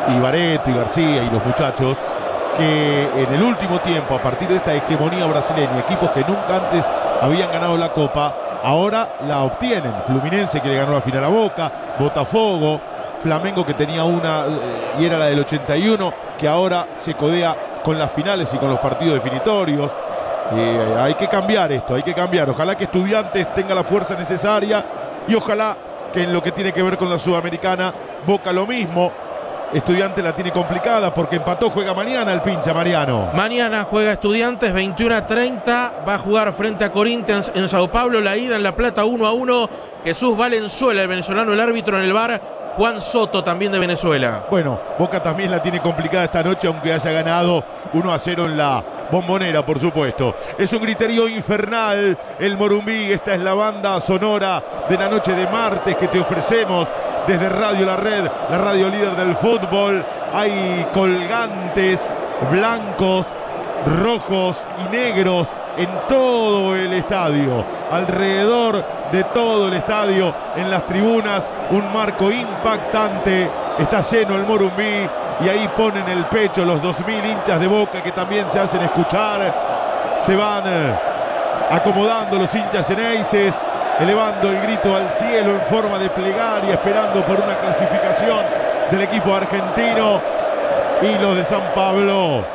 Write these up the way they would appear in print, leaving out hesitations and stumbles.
y Barreto y García y los muchachos, que en el último tiempo, a partir de esta hegemonía brasileña, equipos que nunca antes habían ganado la Copa, ahora la obtienen. Fluminense, que le ganó la final a Boca, Botafogo, Flamengo, que tenía una y era la del 81, que ahora se codea con las finales y con los partidos definitorios. Hay que cambiar esto, hay que cambiar. Ojalá que Estudiantes tenga la fuerza necesaria y ojalá que en lo que tiene que ver con la Sudamericana, Boca lo mismo. Estudiantes la tiene complicada porque empató, juega mañana el pincha, Mariano. Mañana juega Estudiantes, 21:30, va a jugar frente a Corinthians en Sao Paulo, la ida en La Plata 1-1. Jesús Valenzuela, el venezolano, el árbitro en el VAR, Juan Soto también de Venezuela. Bueno, Boca también la tiene complicada esta noche, aunque haya ganado 1-0 en la Bombonera, por supuesto. Es un griterío infernal el Morumbí. Esta es la banda sonora de la noche de martes que te ofrecemos desde Radio La Red, la radio líder del fútbol. Hay colgantes blancos, rojos y negros en todo el estadio, alrededor de todo el estadio, en las tribunas, un marco impactante. Está lleno el Morumbí y ahí ponen el pecho los 2000 hinchas de Boca que también se hacen escuchar. Se van acomodando los hinchas eneises, elevando el grito al cielo en forma de plegaria, esperando por una clasificación del equipo argentino. Y los de San Pablo,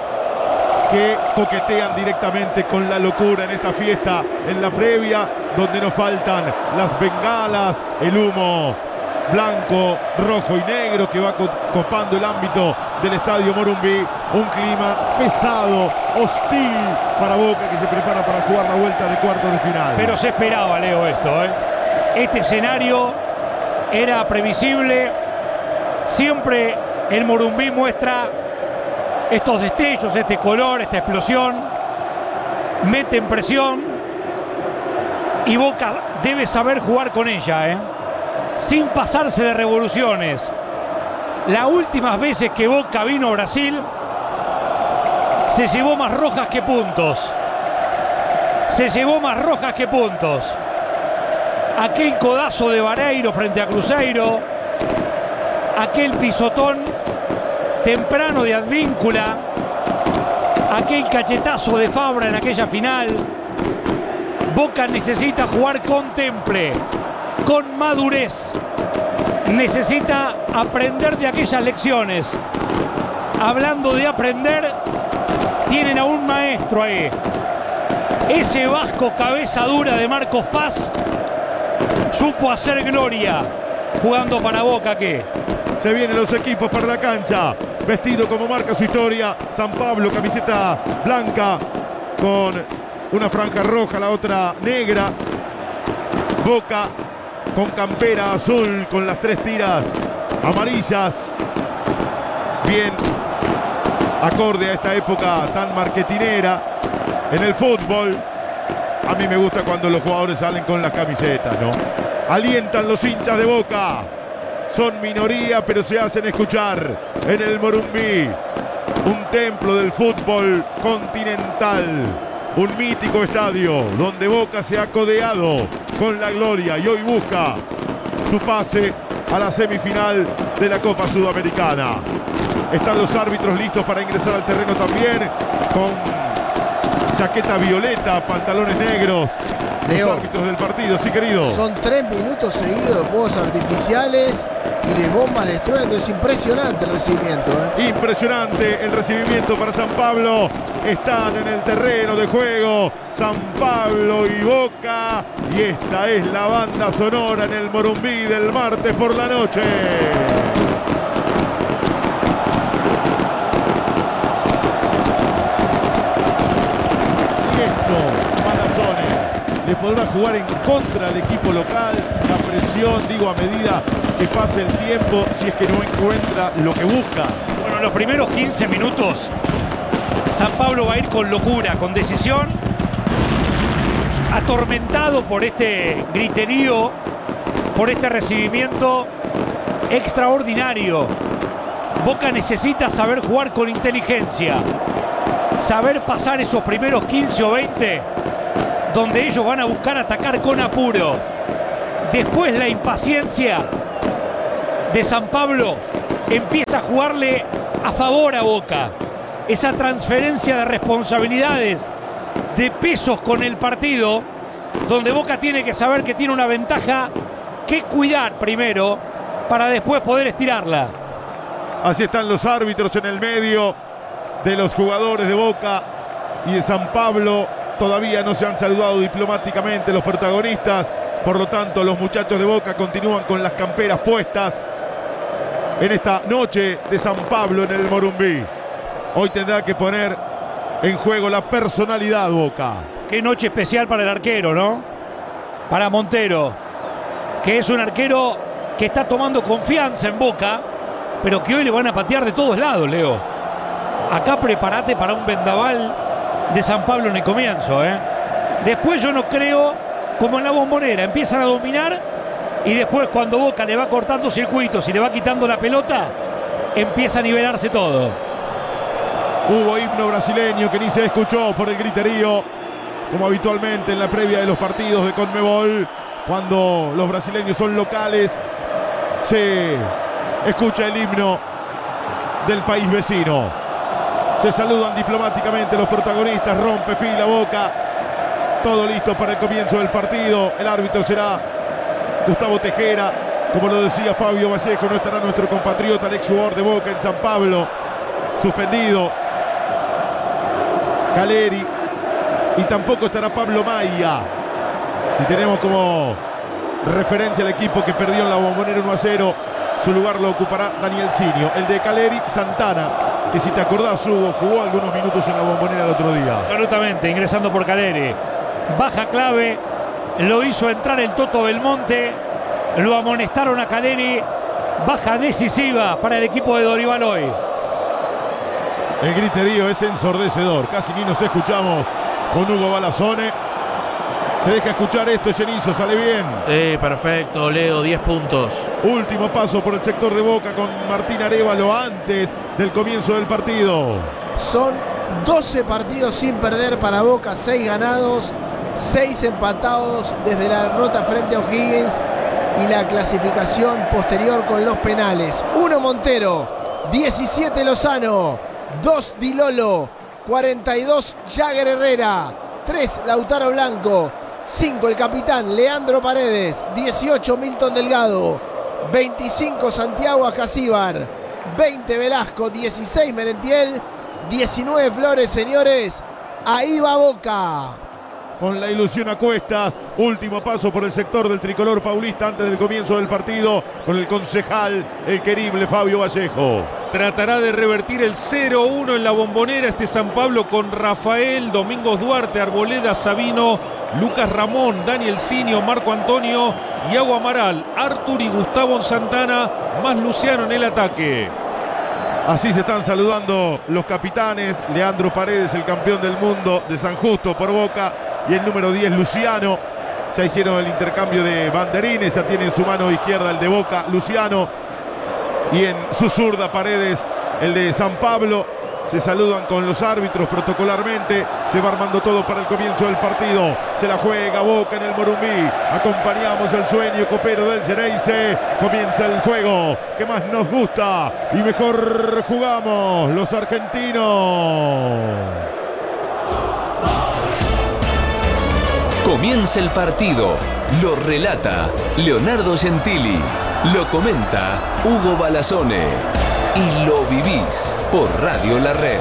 que coquetean directamente con la locura en esta fiesta, en la previa, donde no faltan las bengalas, el humo blanco, rojo y negro que va copando el ámbito del estadio Morumbí. Un clima pesado, hostil para Boca, que se prepara para jugar la vuelta de cuartos de final. Pero se esperaba, Leo, esto, ¿eh? Este escenario era previsible. Siempre el Morumbí muestra estos destellos, este color, esta explosión. Mete en presión y Boca debe saber jugar con ella, ¿eh? Sin pasarse de revoluciones. Las últimas veces que Boca vino a Brasil se llevó más rojas que puntos. Se llevó más rojas que puntos. Aquel codazo de Vareiro frente a Cruzeiro, aquel pisotón temprano de Advíncula, aquel cachetazo de Fabra en aquella final. Boca necesita jugar con temple, con madurez. Necesita aprender de aquellas lecciones. Hablando de aprender, tienen a un maestro ahí. Ese vasco cabeza dura de Marcos Paz supo hacer gloria jugando para Boca. Que se vienen los equipos para la cancha, vestido como marca su historia. San Pablo, camiseta blanca con una franja roja, la otra negra. Boca con campera azul, con las 3 tiras amarillas. Bien acorde a esta época tan marketinera en el fútbol. A mí me gusta cuando los jugadores salen con las camisetas, ¿no? Alientan los hinchas de Boca. Son minoría, pero se hacen escuchar en el Morumbí. Un templo del fútbol continental. Un mítico estadio donde Boca se ha codeado con la gloria y hoy busca su pase a la semifinal de la Copa Sudamericana. Están los árbitros listos para ingresar al terreno también, con chaqueta violeta, pantalones negros. Leo, los árbitros del partido, sí, querido. Son 3 minutos seguidos de fuegos artificiales y de bombas de estruendo. Es impresionante el recibimiento, ¿eh? Impresionante el recibimiento para San Pablo. Están en el terreno de juego San Pablo y Boca. Y esta es la banda sonora en el Morumbí del martes por la noche. Y esto, Palazzones, le podrá jugar en contra al equipo local. La presión, digo, a medida que pase el tiempo, si es que no encuentra lo que busca. Bueno, en los primeros 15 minutos San Pablo va a ir con locura, con decisión, atormentado por este griterío, por este recibimiento extraordinario. Boca necesita saber jugar con inteligencia, saber pasar esos primeros 15 o 20 donde ellos van a buscar atacar con apuro. Después la impaciencia de San Pablo empieza a jugarle a favor a Boca. Esa transferencia de responsabilidades, de pesos con el partido, donde Boca tiene que saber que tiene una ventaja que cuidar primero para después poder estirarla. Así están los árbitros en el medio de los jugadores de Boca y de San Pablo. Todavía no se han saludado diplomáticamente los protagonistas. Por lo tanto, los muchachos de Boca continúan con las camperas puestas en esta noche de San Pablo en el Morumbí. Hoy tendrá que poner en juego la personalidad Boca. Qué noche especial para el arquero, ¿no? Para Montero, que es un arquero que está tomando confianza en Boca, pero que hoy le van a patear de todos lados, Leo. Acá prepárate para un vendaval de San Pablo en el comienzo, ¿eh? Después yo no creo, como en la Bombonera, empiezan a dominar y después cuando Boca le va cortando circuitos y le va quitando la pelota, empieza a nivelarse todo. Hubo himno brasileño que ni se escuchó por el griterío, como habitualmente en la previa de los partidos de Conmebol. Cuando los brasileños son locales, se escucha el himno del país vecino. Se saludan diplomáticamente los protagonistas, rompe fila Boca. Todo listo para el comienzo del partido. El árbitro será Gustavo Tejera. Como lo decía Fabio Vallejo, no estará nuestro compatriota, el ex jugador de Boca en San Pablo, suspendido. Caleri. Y tampoco estará Pablo Maia. Si tenemos como referencia al equipo que perdió en la Bombonera 1-0, su lugar lo ocupará Daniel Sinio. El de Caleri, Santana, que si te acordás, Hugo, jugó algunos minutos en la Bombonera el otro día. Absolutamente, ingresando por Caleri. Baja clave, lo hizo entrar el Toto Belmonte, lo amonestaron a Caleri. Baja decisiva para el equipo de Dorival hoy. El griterío es ensordecedor, casi ni nos escuchamos con Hugo Balazone. Se deja escuchar esto, Genizo, sale bien. Sí, perfecto, Leo, 10 puntos. Último paso por el sector de Boca con Martín Arévalo antes del comienzo del partido. Son 12 partidos sin perder para Boca, 6 ganados, 6 empatados desde la derrota frente a O'Higgins y la clasificación posterior con los penales. 1 Montero, 17 Lozano, 2 Di Lolo, 42 Jagger Herrera, 3 Lautaro Blanco, 5 el capitán Leandro Paredes, 18 Milton Delgado, 25 Santiago Acasíbar, 20 Velasco, 16 Merentiel, 19 Flores, señores. Ahí va Boca. Con la ilusión a cuestas, último paso por el sector del tricolor paulista antes del comienzo del partido, con el concejal, el querible Fabio Vallejo. Tratará de revertir el 0-1 en la Bombonera este San Pablo con Rafael, Domingos Duarte, Arboleda, Sabino, Lucas Ramón, Daniel Sinio, Marco Antonio, Iago Amaral, Artur y Gustavo Santana, más Luciano en el ataque. Así se están saludando los capitanes. Leandro Paredes, el campeón del mundo de San Justo por Boca, y el número 10, Luciano. Ya hicieron el intercambio de banderines, ya tiene en su mano izquierda el de Boca, Luciano, y en su zurda Paredes, el de San Pablo. Se saludan con los árbitros protocolarmente. Se va armando todo para el comienzo del partido. Se la juega Boca en el Morumbí. Acompañamos el sueño copero del Xereyce. Comienza el juego que más nos gusta y mejor jugamos los argentinos. Comienza el partido. Lo relata Leonardo Gentili. Lo comenta Hugo Balazone. Y lo vivís por Radio La Red.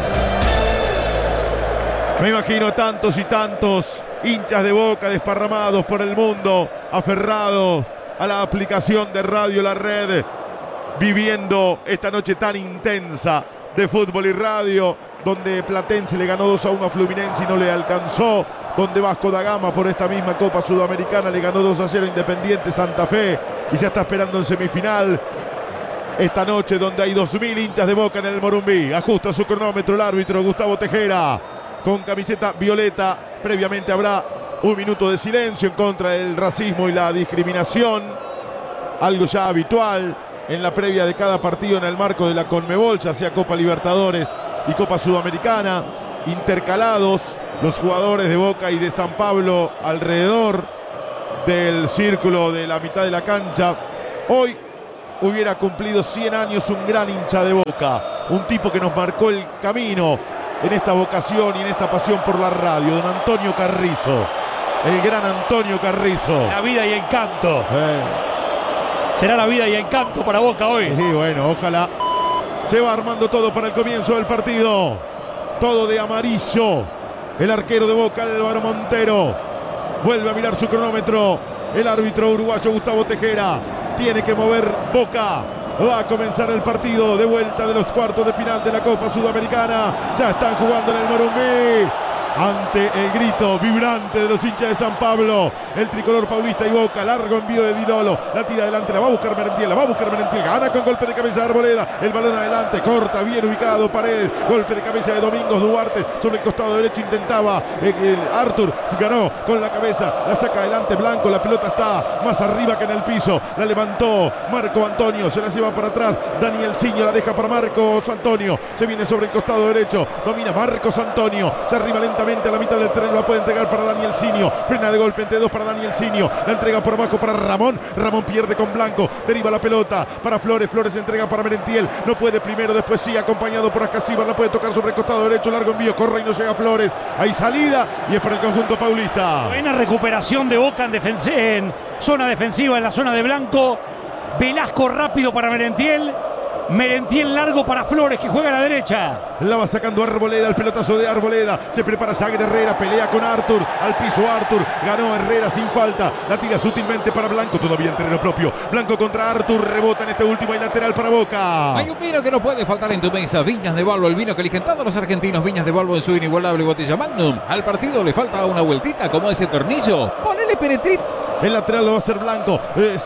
Me imagino tantos y tantos hinchas de Boca desparramados por el mundo, aferrados a la aplicación de Radio La Red, viviendo esta noche tan intensa de fútbol y radio, donde Platense le ganó 2-1 a Fluminense y no le alcanzó, donde Vasco da Gama por esta misma Copa Sudamericana le ganó 2-0 a Independiente Santa Fe y se está esperando en semifinal. Esta noche donde hay 2.000 hinchas de Boca en el Morumbí. Ajusta su cronómetro el árbitro Gustavo Tejera con camiseta violeta. Previamente habrá un minuto de silencio en contra del racismo y la discriminación. Algo ya habitual en la previa de cada partido en el marco de la Conmebol, ya sea Copa Libertadores y Copa Sudamericana. Intercalados los jugadores de Boca y de San Pablo alrededor del círculo de la mitad de la cancha. Hoy hubiera cumplido 100 años un gran hincha de Boca, un tipo que nos marcó el camino en esta vocación y en esta pasión por la radio, don Antonio Carrizo, el gran Antonio Carrizo. La vida y el canto. Será la vida y el canto para Boca hoy. Y bueno, ojalá. Se va armando todo para el comienzo del partido. Todo de amarillo. El arquero de Boca, Álvaro Montero, vuelve a mirar su cronómetro. El árbitro uruguayo Gustavo Tejera. Tiene que mover Boca. Va a comenzar el partido de vuelta de los cuartos de final de la Copa Sudamericana. Ya están jugando en el Morumbí. Ante el grito vibrante de los hinchas de San Pablo, el tricolor paulista y Boca. Largo envío de Di Lolo, la tira adelante, la va a buscar Merentiel, gana con golpe de cabeza de Arboleda, el balón adelante, corta, bien ubicado Paredes, golpe de cabeza de Domingos Duarte, sobre el costado derecho intentaba Arthur, ganó con la cabeza, la saca adelante Blanco, la pelota está más arriba que en el piso, la levantó Marco Antonio, se la lleva para atrás, Daniel Siño la deja para Marcos Antonio, se viene sobre el costado derecho, domina Marcos Antonio, se arriba lentamente a la mitad del terreno, la puede entregar para Daniel Siño, frena de golpe entre dos para Daniel Siño, la entrega por abajo para Ramón, Ramón pierde con Blanco, deriva la pelota para Flores, Flores entrega para Merentiel, no puede primero, después sí, acompañado por Ascasíbar, la puede tocar sobre el costado derecho, largo envío, corre y no llega Flores, hay salida y es para el conjunto paulista. Buena recuperación de Boca en zona defensiva, en la zona de Blanco. Velasco rápido para Merentiel. Merentiel largo para Flores, que juega a la derecha. La va sacando Arboleda, el pelotazo de Arboleda. Se prepara Sagre Herrera, pelea con Arthur. Al piso Arthur, ganó Herrera sin falta. La tira sutilmente para Blanco, todavía en terreno propio. Blanco contra Arthur, rebota en este último y lateral para Boca. Hay un vino que no puede faltar en tu mesa. Viñas de Balbo, el vino que eligen todos los argentinos. Viñas de Balbo en su inigualable botella Magnum. Al partido le falta una vueltita como ese tornillo. Ponele Peretrit. El lateral lo va a hacer Blanco.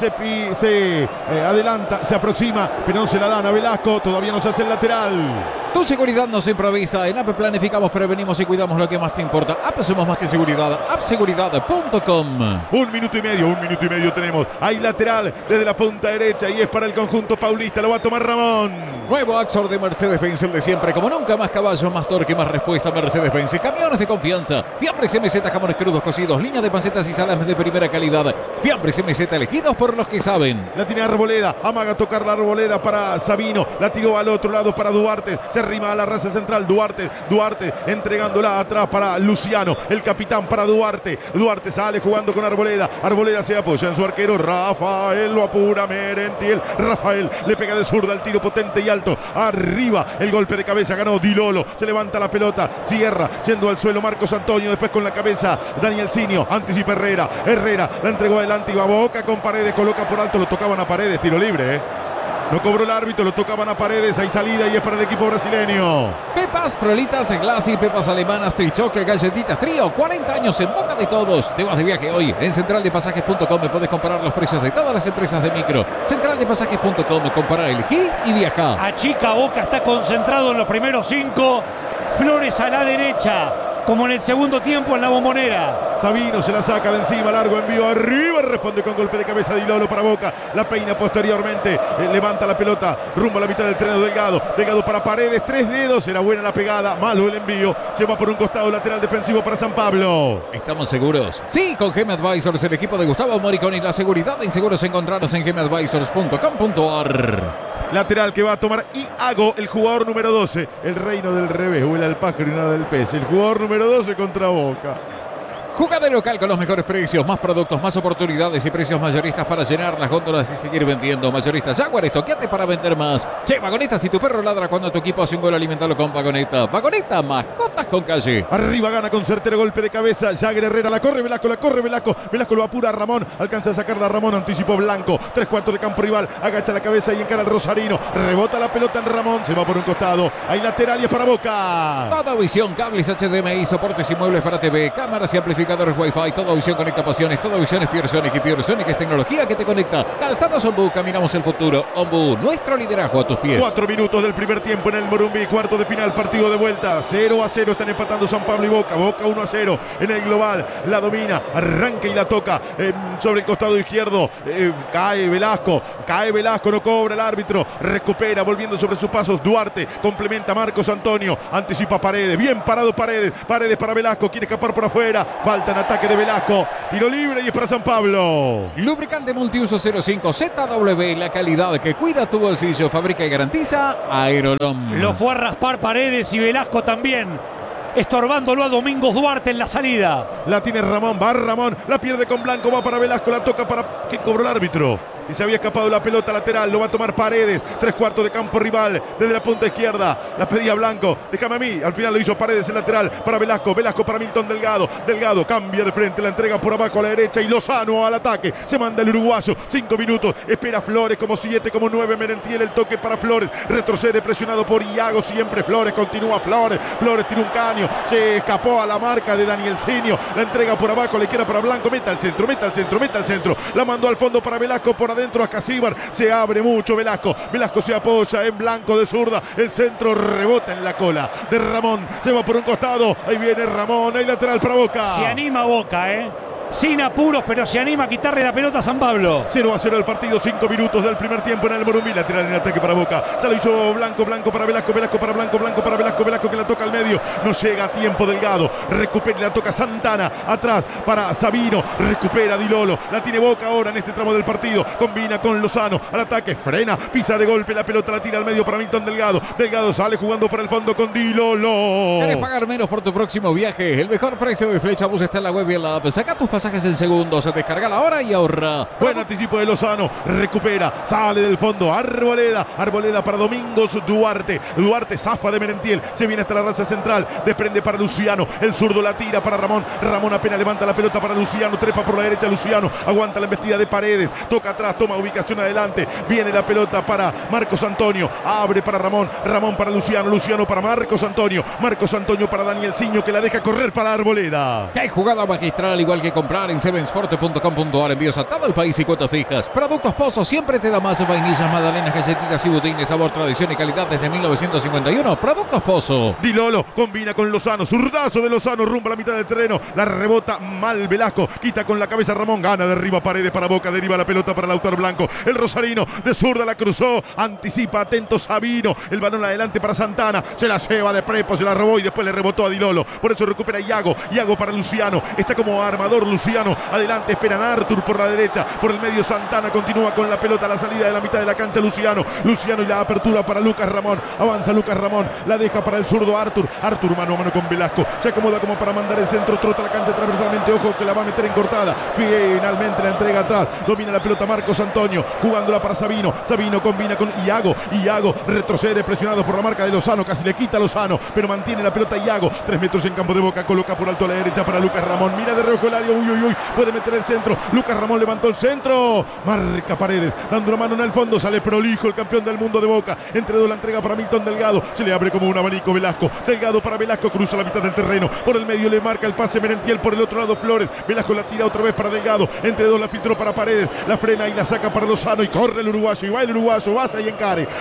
Se adelanta, se aproxima, pero no se la dan a Velasco. Todavía no se hace el lateral. Tu seguridad no se improvisa. En APP planificamos, prevenimos y cuidamos lo que más te importa. APP somos más que seguridad. appseguridad.com. Un minuto y medio tenemos. Hay lateral desde la punta derecha y es para el conjunto paulista. Lo va a tomar Ramón. Nuevo Axor de Mercedes-Benz, el de siempre. Como nunca, más caballo, más torque, más respuesta. Mercedes-Benz. Camiones de confianza. Fiambres MZ, jamones crudos cocidos. Línea de pancetas y salames de primera calidad. Fiambres MZ, elegidos por los que saben. La tiene Arboleda. Amaga a tocar la Arboleda para Sabino. La tiró al otro lado para Duarte. Se arrima a la raza central. Duarte entregándola atrás para Luciano. El capitán para Duarte. Duarte sale jugando con Arboleda. Arboleda se apoya en su arquero. Rafael lo apura Merentiel. Rafael le pega de zurda el tiro potente y alto. Arriba el golpe de cabeza. Ganó Di Lolo. Se levanta la pelota. Cierra yendo al suelo Marcos Antonio. Después con la cabeza Daniel Siño. Anticipa Herrera. Herrera la entregó adelante. Iba Boca con Paredes. Coloca por alto. Lo tocaban a Paredes. Tiro libre, No cobró el árbitro, lo tocaban a Paredes, hay salida y es para el equipo brasileño. Pepas, Frolitas, Glassy, pepas alemanas, Trichoque, galletitas, Trío, 40 años en boca de todos. Te vas de viaje hoy en centraldepasajes.com, me puedes comparar los precios de todas las empresas de micro. Centraldepasajes.com, comparar, elegí y viaja. Achica Boca, está concentrado en los primeros 5. Flores a la derecha, como en el segundo tiempo en la Bombonera. Sabino se la saca de encima, largo envío arriba, responde con golpe de cabeza Di Lolo para Boca, la peina posteriormente, levanta la pelota rumbo a la mitad del terreno. Delgado para Paredes, 3 dedos, era buena la pegada, malo el envío, se va por un costado lateral defensivo para San Pablo. ¿Estamos seguros? Sí, con GM Advisors, el equipo de Gustavo Moriconi, la seguridad de inseguros encontrarnos en gmadvisors.com.ar. Lateral que va a tomar Iago, el jugador número 12. El reino del revés, vuela el pájaro y nada del pez. El jugador número 12 contra Boca. Juga de local con los mejores precios, más productos, más oportunidades y precios mayoristas para llenar las góndolas y seguir vendiendo. Mayoristas Jaguar, estoqueate para vender más. Che, Vagoneta, si tu perro ladra cuando tu equipo hace un gol, alimentalo con Vagoneta. Vagoneta, mascotas con calle. Arriba gana con certero golpe de cabeza. Jagger Herrera, la corre Velasco. Velasco lo apura a Ramón. Alcanza a sacarla a Ramón, anticipó Blanco. 3/4 de campo rival. Agacha la cabeza y encara el Rosarino. Rebota la pelota en Ramón. Se va por un costado. Hay lateral y es para Boca. Toda visión, cables HDMI, soportes y muebles para TV, cámaras y amplificadores Wi-Fi. Toda visión conecta pasiones. Toda visión es Piersonic y Piersonic es tecnología que te conecta. Calzados Ombu, caminamos el futuro. Ombu, nuestro liderazgo a tus pies. 4 minutos del primer tiempo en el Morumbí. Cuarto de final, partido de vuelta. 0-0 están empatando San Pablo y Boca. Boca 1-0 en el global. La domina, arranca y la toca sobre el costado izquierdo. Cae Velasco, no cobra el árbitro. Recupera, volviendo sobre sus pasos. Duarte complementa Marcos Antonio. Anticipa Paredes. Bien parado Paredes. Paredes para Velasco. Quiere escapar por afuera. Falta Falta en ataque de Velasco. Tiro libre y es para San Pablo. Lubricante multiuso 05 ZW, la calidad que cuida tu bolsillo, fabrica y garantiza Aerolom. Lo fue a raspar Paredes y Velasco también, estorbándolo a Domingos Duarte en la salida. La tiene Ramón, va Ramón, la pierde con Blanco, va para Velasco, la toca para... ¿Qué cobró el árbitro? Y se había escapado la pelota lateral, lo va a tomar Paredes, 3/4 de campo rival, desde la punta izquierda, la pedía Blanco, déjame a mí, al final lo hizo Paredes el lateral, para Velasco, Velasco para Milton Delgado, Delgado cambia de frente, la entrega por abajo a la derecha y Lozano al ataque, se manda el uruguayo, 5 minutos, espera Flores como 7, como 9, Merentiel, el toque para Flores, retrocede presionado por Iago, siempre Flores, continúa Flores, Flores tira un caño, se escapó a la marca de Danielsinho, la entrega por abajo, a la izquierda para Blanco, meta al centro, meta al centro, meta al centro, la mandó al fondo para Velasco, por adentro a Casíbar, se abre mucho Velasco, Velasco se apoya en Blanco de zurda, el centro rebota en la cola de Ramón, se va por un costado, ahí viene Ramón, hay lateral para Boca. Se anima Boca, sin apuros, pero se anima a quitarle la pelota a San Pablo. 0-0 el partido, 5 minutos del primer tiempo en el Morumbí. Lateral en ataque para Boca. Ya lo hizo Blanco, Blanco para Velasco, Velasco para Blanco, Blanco para Velasco, Velasco que la toca al medio. No llega a tiempo Delgado. Recupera y la toca Santana. Atrás para Sabino. Recupera Dilolo. La tiene Boca ahora en este tramo del partido. Combina con Lozano. Al ataque, frena, pisa de golpe. La pelota la tira al medio para Milton Delgado. Delgado sale jugando para el fondo con Dilolo. ¿Querés pagar menos por tu próximo viaje? El mejor precio de Flecha Bus está en la web y en la app. Saca tus pasajes en segundos, se descarga la hora y ahorra. Buen anticipo de Lozano, recupera, sale del fondo, Arboleda para Domingos Duarte, Duarte zafa de Merentiel, se viene hasta la raza central, desprende para Luciano, el zurdo la tira para Ramón, Ramón apenas levanta la pelota para Luciano, trepa por la derecha Luciano, aguanta la embestida de Paredes, toca atrás, toma ubicación adelante, viene la pelota para Marcos Antonio, abre para Ramón, Ramón para Luciano, Luciano para Marcos Antonio para Danielsinho que la deja correr para Arboleda. Que hay jugada magistral, igual que comprar en sevensport.com.ar, envíos a todo el país y cuotas fijas. Productos Pozo siempre te da más, vainillas, magdalenas, galletitas y budines, sabor, tradición y calidad desde 1951. Productos Pozo. Dilolo combina con Lozano, zurdazo de Lozano, rumbo a la mitad del terreno, la rebota mal Velasco, quita con la cabeza Ramón, gana derriba Paredes para Boca, deriva la pelota para Lautaro Blanco, el rosarino de zurda la cruzó, anticipa, atento Sabino, el balón adelante para Santana, se la lleva de prepo, se la robó y después le rebotó a Dilolo, por eso recupera Iago para Luciano, está como armador Luciano, adelante esperan a Artur por la derecha, por el medio Santana continúa con la pelota a la salida de la mitad de la cancha Luciano y la apertura para Lucas Ramón, avanza Lucas Ramón, la deja para el zurdo Artur mano a mano con Velasco, se acomoda como para mandar el centro, trota la cancha transversalmente, ojo que la va a meter en cortada, finalmente la entrega atrás, domina la pelota Marcos Antonio, jugándola para Sabino combina con Iago retrocede presionado por la marca de Lozano, casi le quita a Lozano, pero mantiene la pelota Iago, 3 metros en campo de Boca, coloca por alto a la derecha para Lucas Ramón, mira de reojo el área, uy, puede meter el centro, Lucas Ramón levantó el centro, marca Paredes, dando una mano en el fondo, sale prolijo el campeón del mundo de Boca, entre dos la entrega para Milton Delgado, se le abre como un abanico Velasco, Delgado para Velasco, cruza la mitad del terreno, por el medio le marca el pase Merentiel, por el otro lado Flores, Velasco la tira otra vez para Delgado, entre dos la filtró para Paredes, la frena y la saca para Lozano y corre el uruguayo, y va el uruguayo, vas ahí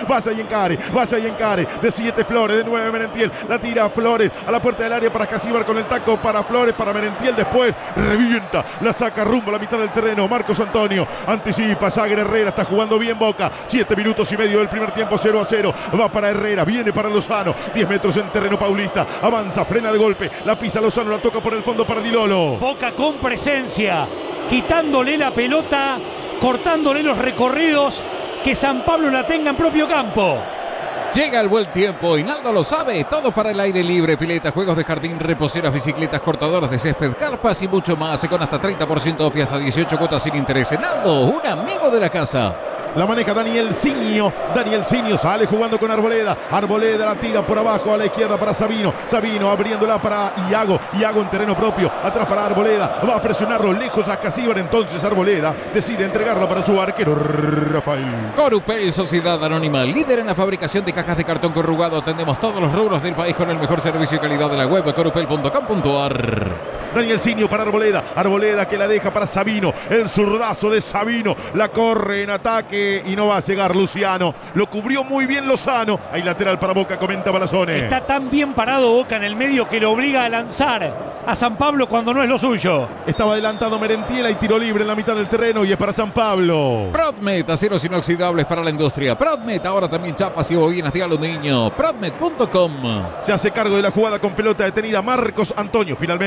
encare, de 7 Flores, de 9 Merentiel, la tira Flores a la puerta del área para Casíbar con el taco para Flores, para Merentiel, después revienta, la saca rumbo a la mitad del terreno, Marcos Antonio, anticipa, Sagre Herrera, está jugando bien Boca, 7 minutos y medio del primer tiempo, 0-0, va para Herrera, viene para Lozano, 10 metros en terreno paulista, avanza, frena de golpe, la pisa Lozano, la toca por el fondo para Dilolo. Boca con presencia, quitándole la pelota, cortándole los recorridos, que San Pablo la tenga en propio campo. Llega el buen tiempo, Hinaldo lo sabe, todo para el aire libre, piletas, juegos de jardín, reposeras, bicicletas, cortadoras de césped, carpas y mucho más, con hasta 30% off y hasta 18 cuotas sin interés. Hinaldo, un amigo de la casa. La maneja Danielsinho sale jugando con Arboleda la tira por abajo a la izquierda para Sabino abriéndola para Iago en terreno propio, atrás para Arboleda, va a presionarlo lejos a Casíbar, entonces Arboleda decide entregarla para su arquero Rafael. Corupel, Sociedad Anónima, líder en la fabricación de cajas de cartón corrugado, atendemos todos los rubros del país con el mejor servicio y calidad de la web, corupel.com.ar. Danielsinho para Arboleda que la deja para Sabino, el zurdazo de Sabino, la corre en ataque y no va a llegar Luciano, lo cubrió muy bien Lozano, hay lateral para Boca, comenta Balazone. Está tan bien parado Boca en el medio que lo obliga a lanzar a San Pablo cuando no es lo suyo. Estaba adelantado Merentiel y tiro libre en la mitad del terreno y es para San Pablo. Prodmet, aceros inoxidables para la industria. Prodmet, ahora también chapas y bobinas de aluminio. Prodmet.com. Se hace cargo de la jugada con pelota detenida Marcos Antonio, finalmente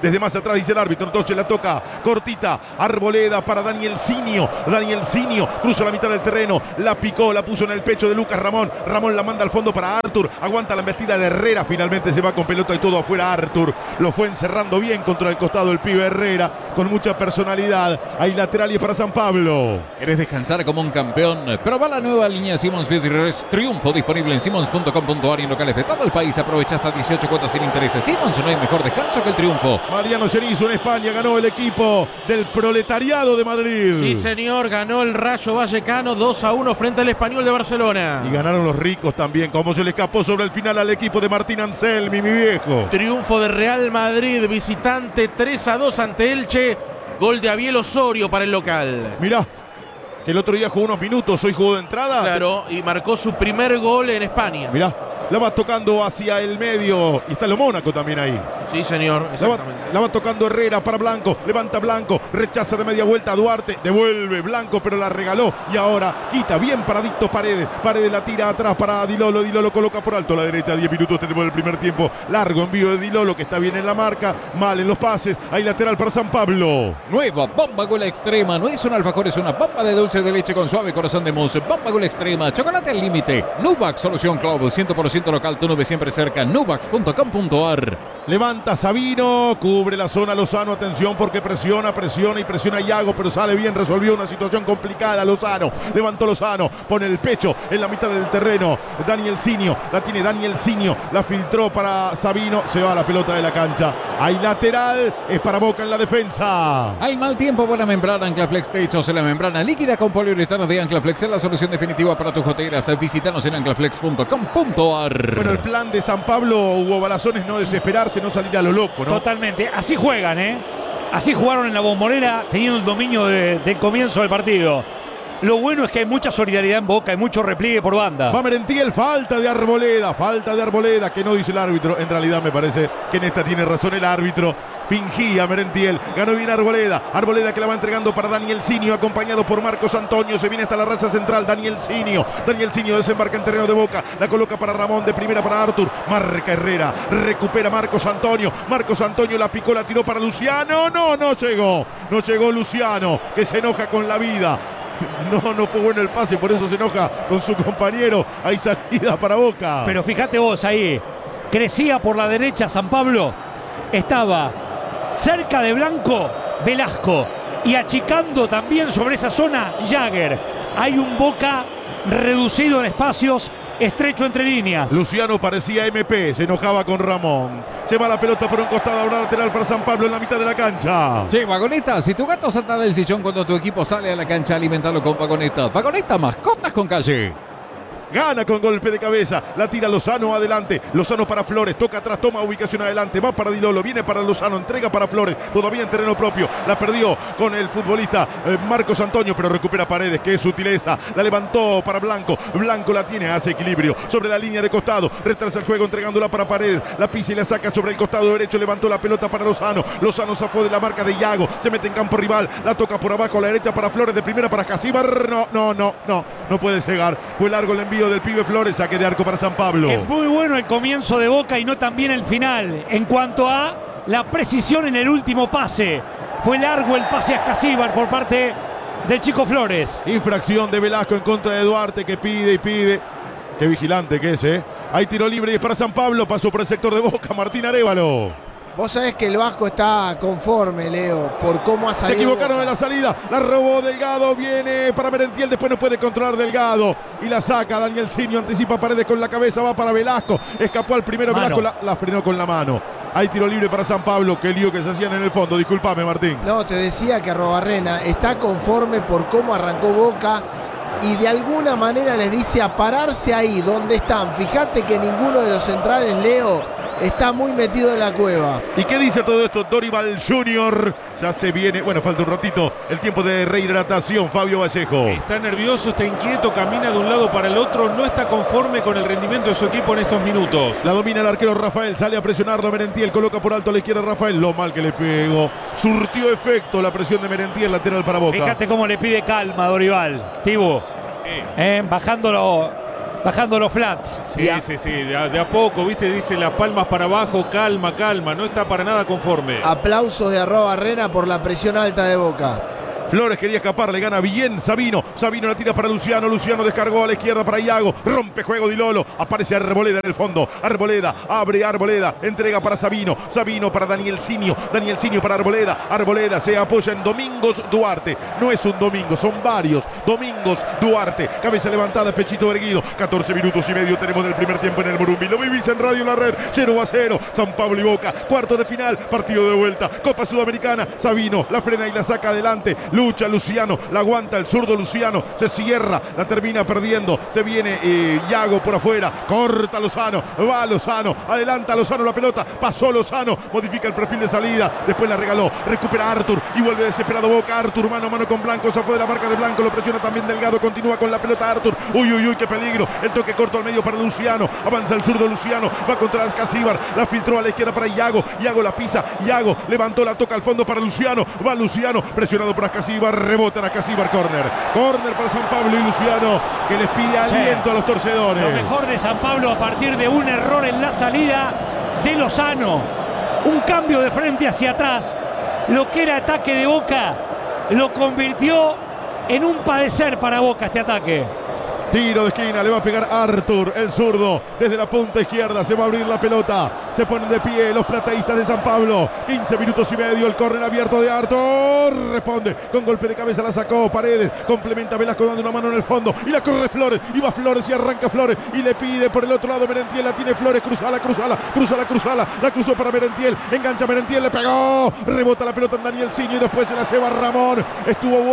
desde más atrás, dice el árbitro. Entonces la toca cortita, Arboleda para Daniel Sinio. Daniel Sinio cruza la mitad del terreno, la picó, la puso en el pecho de Lucas Ramón. Ramón la manda al fondo para Arthur, aguanta la embestida de Herrera, finalmente se va con pelota y todo afuera Arthur. Lo fue encerrando bien contra el costado el pibe Herrera, con mucha personalidad. Hay lateral y es para San Pablo. ¿Querés descansar como un campeón? Proba la nueva línea Simmons Vidres Triunfo, disponible en simmons.com.ar y en locales de todo el país. Aprovecha hasta 18 cuotas sin intereses. Simmons, no hay mejor descanso que el triunfo. Mariano Cerizo en España ganó el equipo del Proletariado de Madrid. Sí, señor, ganó el Rayo Vallecano 2-1 frente al Español de Barcelona. Y ganaron los ricos también, como se le escapó sobre el final al equipo de Martín Anselmi, mi viejo. Triunfo de Real Madrid, visitante 3-2 ante Elche. Gol de Abiel Osorio para el local. Mirá, que el otro día jugó unos minutos, hoy jugó de entrada. Claro, y marcó su primer gol en España. Mirá, la va tocando hacia el medio. Y está lo Mónaco también ahí. Sí, señor, exactamente. La va tocando Herrera para Blanco. Levanta Blanco, rechaza de media vuelta a Duarte. Devuelve Blanco, pero la regaló. Y ahora quita bien paradito Paredes. Paredes la tira atrás para Dilolo. Dilolo coloca por alto a la derecha. 10 minutos tenemos el primer tiempo. Largo envío de Dilolo, que está bien en la marca. Mal en los pases. Hay lateral para San Pablo. Nueva bomba Gol Extrema. No es un alfajor, es una bomba de dulce de leche con suave corazón de mousse. Bomba Gol Extrema. Chocolate al límite. Nubac, solución cloud. 100% local. Tu nube siempre cerca. Nubax.com.ar. Levanta Sabino, cubre la zona Lozano, atención porque presiona y Iago, pero sale bien, resolvió una situación complicada Lozano, levantó Lozano, pone el pecho en la mitad del terreno, Daniel Sinio, la tiene Daniel Sinio, la filtró para Sabino, se va la pelota de la cancha, hay lateral, es para Boca en la defensa. Al mal tiempo, buena membrana Anclaflex Techos, en la membrana líquida con poliuretano de Anclaflex, es la solución definitiva para tus goteras. Visítanos en anclaflex.com.ar. Bueno, el plan de San Pablo, Hugo Balazón, es no desesperarse, no salir a lo loco, ¿no? Totalmente, así juegan, así jugaron en la Bombonera, teniendo el dominio del comienzo del partido. Lo bueno es que hay mucha solidaridad en Boca, hay mucho repliegue por banda. Va Merentiel, falta de Arboleda, que no dice el árbitro. En realidad me parece que en esta tiene razón el árbitro. Fingía Merentiel, ganó bien Arboleda que la va entregando para Daniel Sinio, acompañado por Marcos Antonio, se viene hasta la raza central, Daniel Sinio desembarca en terreno de Boca, la coloca para Ramón, de primera para Arthur, marca Herrera, recupera Marcos Antonio la picó, la tiró para Luciano, no llegó Luciano, que se enoja con la vida. No fue bueno el pase, por eso se enoja con su compañero. Hay salida para Boca. Pero fíjate vos ahí, crecía por la derecha San Pablo, estaba cerca de Blanco Velasco y achicando también sobre esa zona Jagger. Hay un Boca reducido en espacios, estrecho entre líneas. Luciano parecía MP, se enojaba con Ramón. Se va la pelota por un costado, ahora lateral para San Pablo en la mitad de la cancha. Sí, Vagoneta, si tu gato salta del sillón cuando tu equipo sale a la cancha, alimentalo con Vagoneta. Vagoneta, mascotas con calle. Gana con golpe de cabeza, la tira Lozano adelante, Lozano para Flores, toca atrás, toma ubicación adelante, va para Dilolo, viene para Lozano, entrega para Flores, todavía en terreno propio, la perdió con el futbolista Marcos Antonio, pero recupera Paredes, que es sutileza, la levantó para Blanco la tiene, hace equilibrio, sobre la línea de costado, retrasa el juego entregándola para Paredes, la pisa y la saca sobre el costado derecho, levantó la pelota para Lozano zafó de la marca de Iago, se mete en campo rival, la toca por abajo a la derecha para Flores, de primera para Casíbar, no puede llegar, fue largo el envío del pibe Flores, saque de arco para San Pablo. Es muy bueno el comienzo de Boca y no tan bien el final. En cuanto a la precisión en el último pase, fue largo el pase a Casíbar por parte del chico Flores. Infracción de Velasco en contra de Duarte, que pide y pide. Qué vigilante que es, Hay tiro libre y es para San Pablo, pasó por el sector de Boca, Martín Arévalo. Vos sabés que el Vasco está conforme, Leo, por cómo ha salido. Se equivocaron en la salida, la robó Delgado, viene para Merentiel, después no puede controlar Delgado y la saca Daniel Sinio, anticipa Paredes con la cabeza, va para Velasco, escapó al primero, mano. Velasco la frenó con la mano. Hay tiro libre para San Pablo, qué lío que se hacían en el fondo, discúlpame Martín. No, te decía que Arrobarrena está conforme por cómo arrancó Boca y de alguna manera les dice a pararse ahí donde están. Fíjate que ninguno de los centrales, Leo, está muy metido en la cueva. ¿Y qué dice todo esto Dorival Junior? Ya se viene, bueno, falta un ratito el tiempo de rehidratación, Fabio Vallejo. Está nervioso, está inquieto, camina de un lado para el otro, no está conforme con el rendimiento de su equipo en estos minutos. La domina el arquero Rafael, sale a presionarlo Merentiel, coloca por alto a la izquierda Rafael, lo mal que le pegó. Surtió efecto la presión de Merentiel, lateral para Boca. Fíjate cómo le pide calma a Dorival, Tibu. Bajándolo bajando los flats. Sí, de a poco, viste, dice las palmas para abajo, calma, no está para nada conforme. Aplausos de @Barrena por la presión alta de Boca. Flores quería escapar, le gana bien Sabino. Sabino la tira para Luciano. Luciano descargó a la izquierda para Iago. Rompe juego Di Lolo. Aparece Arboleda en el fondo. Arboleda abre Arboleda. Entrega para Sabino. Sabino para Danielsinho. Danielsinho para Arboleda. Arboleda se apoya en Domingos Duarte. No es un domingo, son varios. Domingos Duarte. Cabeza levantada, pechito erguido. 14 minutos y medio tenemos del primer tiempo en el Morumbi. Lo vivís en Radio La Red. 0-0. San Pablo y Boca. Cuarto de final. Partido de vuelta. Copa Sudamericana. Sabino la frena y la saca adelante. Lucha Luciano, la aguanta el zurdo Luciano, se cierra, la termina perdiendo, se viene Iago por afuera, corta Lozano, va Lozano, adelanta Lozano la pelota, pasó Lozano, modifica el perfil de salida, después la regaló, recupera Artur y vuelve desesperado Boca, Artur mano a mano con Blanco, se fue de la marca de Blanco, lo presiona también Delgado, continúa con la pelota Artur, uy, qué peligro, el toque corto al medio para Luciano, avanza el zurdo Luciano, va contra Ascasíbar, la filtró a la izquierda para Iago, Iago la pisa, Iago levantó, la toca al fondo para Luciano, va Luciano, presionado por Ascasíbar, rebota Ascasíbar, córner para San Pablo y Luciano, que les pide aliento a los torcedores. Lo mejor de San Pablo a partir de un error en la salida de Lozano, un cambio de frente hacia atrás, lo que era ataque de Boca lo convirtió en un padecer para Boca este ataque. Tiro de esquina, le va a pegar Artur, el zurdo, desde la punta izquierda, se va a abrir la pelota, se ponen de pie los plateístas de San Pablo, 15 minutos y medio, el córner abierto de Artur, responde, con golpe de cabeza la sacó Paredes, complementa Velasco dando una mano en el fondo, y la corre Flores, y va Flores y arranca Flores, y le pide por el otro lado Merentiel, la tiene Flores, cruzala, la cruzó para Merentiel, engancha Merentiel, le pegó, rebota la pelota en Danielsinho y después se la lleva Ramón, estuvo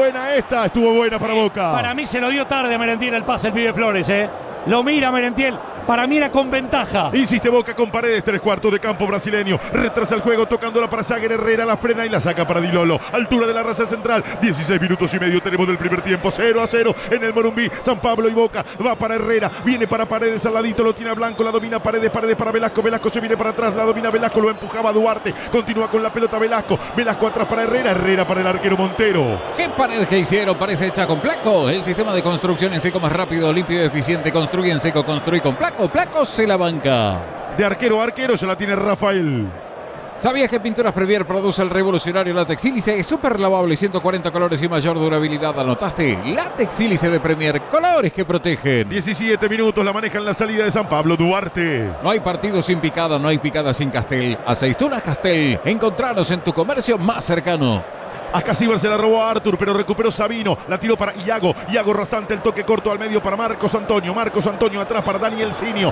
buena para Boca. Para mí se lo dio tarde a Merentiel el pase el pibe Flores, lo mira Merentiel, para mí era con ventaja. Insiste Boca con Paredes, 3/4 de campo brasileño, retrasa el juego tocándola para Jagger Herrera, la frena y la saca para Di Lolo, altura de la raza central, 16 minutos y medio tenemos del primer tiempo, 0-0 en el Morumbi, San Pablo y Boca, va para Herrera, viene para Paredes al ladito, lo tiene a Blanco, la domina Paredes para Velasco, Velasco se viene para atrás, la domina Velasco, lo empujaba Duarte, continúa con la pelota Velasco atrás para Herrera para el arquero Montero. ¿Qué pared que hicieron? Parece hecha con Placo, el sistema de construcción en seco más rápido, limpio y eficiente, construye en seco, construye con Placo, Placo se la banca. De arquero a arquero se la tiene Rafael. ¿Sabías que Pinturas Premier produce el revolucionario látex sílice? Es súper lavable, 140 colores y mayor durabilidad. ¿Anotaste? Látex sílice de Premier, colores que protegen. 17 minutos la maneja en la salida de San Pablo, Duarte. No hay partido sin picada, no hay picada sin Castel. Aceitunas Castel, encontranos en tu comercio más cercano. Ascasíbar se la robó a Artur, pero recuperó Sabino, la tiró para Iago rasante, el toque corto al medio para Marcos Antonio atrás para Danielsinho,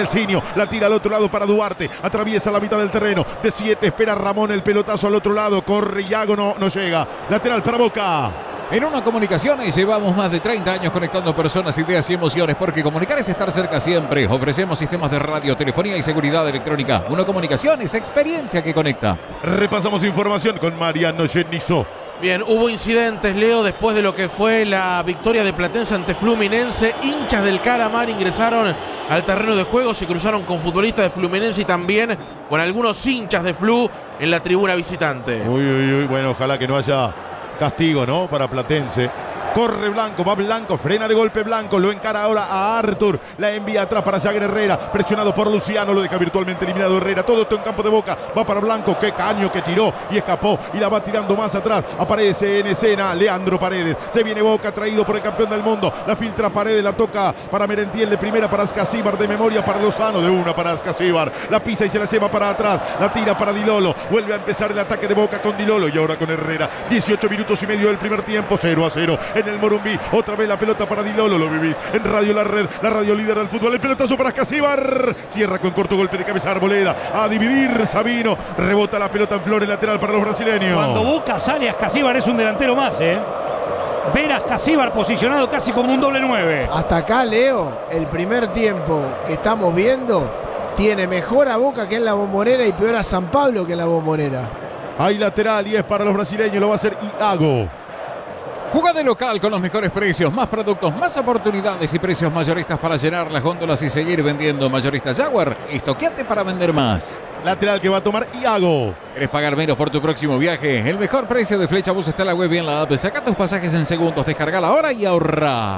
la tira al otro lado para Duarte, atraviesa la mitad del terreno, de 7 espera Ramón el pelotazo al otro lado, corre Iago, no llega, lateral para Boca. En Una Comunicaciones llevamos más de 30 años conectando personas, ideas y emociones, porque comunicar es estar cerca siempre. Ofrecemos sistemas de radio, telefonía y seguridad electrónica. Una Comunicaciones, experiencia que conecta. Repasamos información con Mariano Genizo. Bien, hubo incidentes, Leo, después de lo que fue la victoria de Platense ante Fluminense. Hinchas del Calamar ingresaron al terreno de juego, se cruzaron con futbolistas de Fluminense y también con algunos hinchas de Flu en la tribuna visitante. Uy, bueno, ojalá que no haya castigo, ¿no? Para Platense. Corre Blanco, va Blanco, frena de golpe Blanco, lo encara ahora a Artur, la envía atrás para Jagger Herrera, presionado por Luciano, lo deja virtualmente eliminado Herrera, todo esto en campo de Boca, va para Blanco, qué caño que tiró y escapó y la va tirando más atrás, aparece en escena Leandro Paredes, se viene Boca traído por el campeón del mundo, la filtra Paredes, la toca para Merentiel de primera para Ascasíbar, de memoria para Lozano, de una para Ascasíbar, la pisa y se la lleva para atrás, la tira para Di Lolo, vuelve a empezar el ataque de Boca con Di Lolo y ahora con Herrera, 18 minutos y medio del primer tiempo, 0-0 en el Morumbi, otra vez la pelota para Di Lolo, lo vivís en Radio La Red, la radio líder del fútbol, el pelotazo para Ascasíbar, cierra con corto golpe de cabeza Arboleda, a dividir Sabino, rebota la pelota en Flores, lateral para los brasileños. Cuando Boca sale, Ascasíbar es un delantero más, ver a Ascasíbar posicionado casi como un doble 9. Hasta acá, Leo, el primer tiempo que estamos viendo tiene mejor a Boca que en la Bombonera y peor a San Pablo que en la Bombonera. Hay lateral y es para los brasileños, lo va a hacer Iago. Juga de local con los mejores precios, más productos, más oportunidades y precios mayoristas para llenar las góndolas y seguir vendiendo. Mayorista Jaguar, estoqueate para vender más. Lateral que va a tomar Iago. ¿Querés pagar menos por tu próximo viaje? El mejor precio de Flecha Bus está en la web y en la app. Saca tus pasajes en segundos, descargala ahora y ahorra.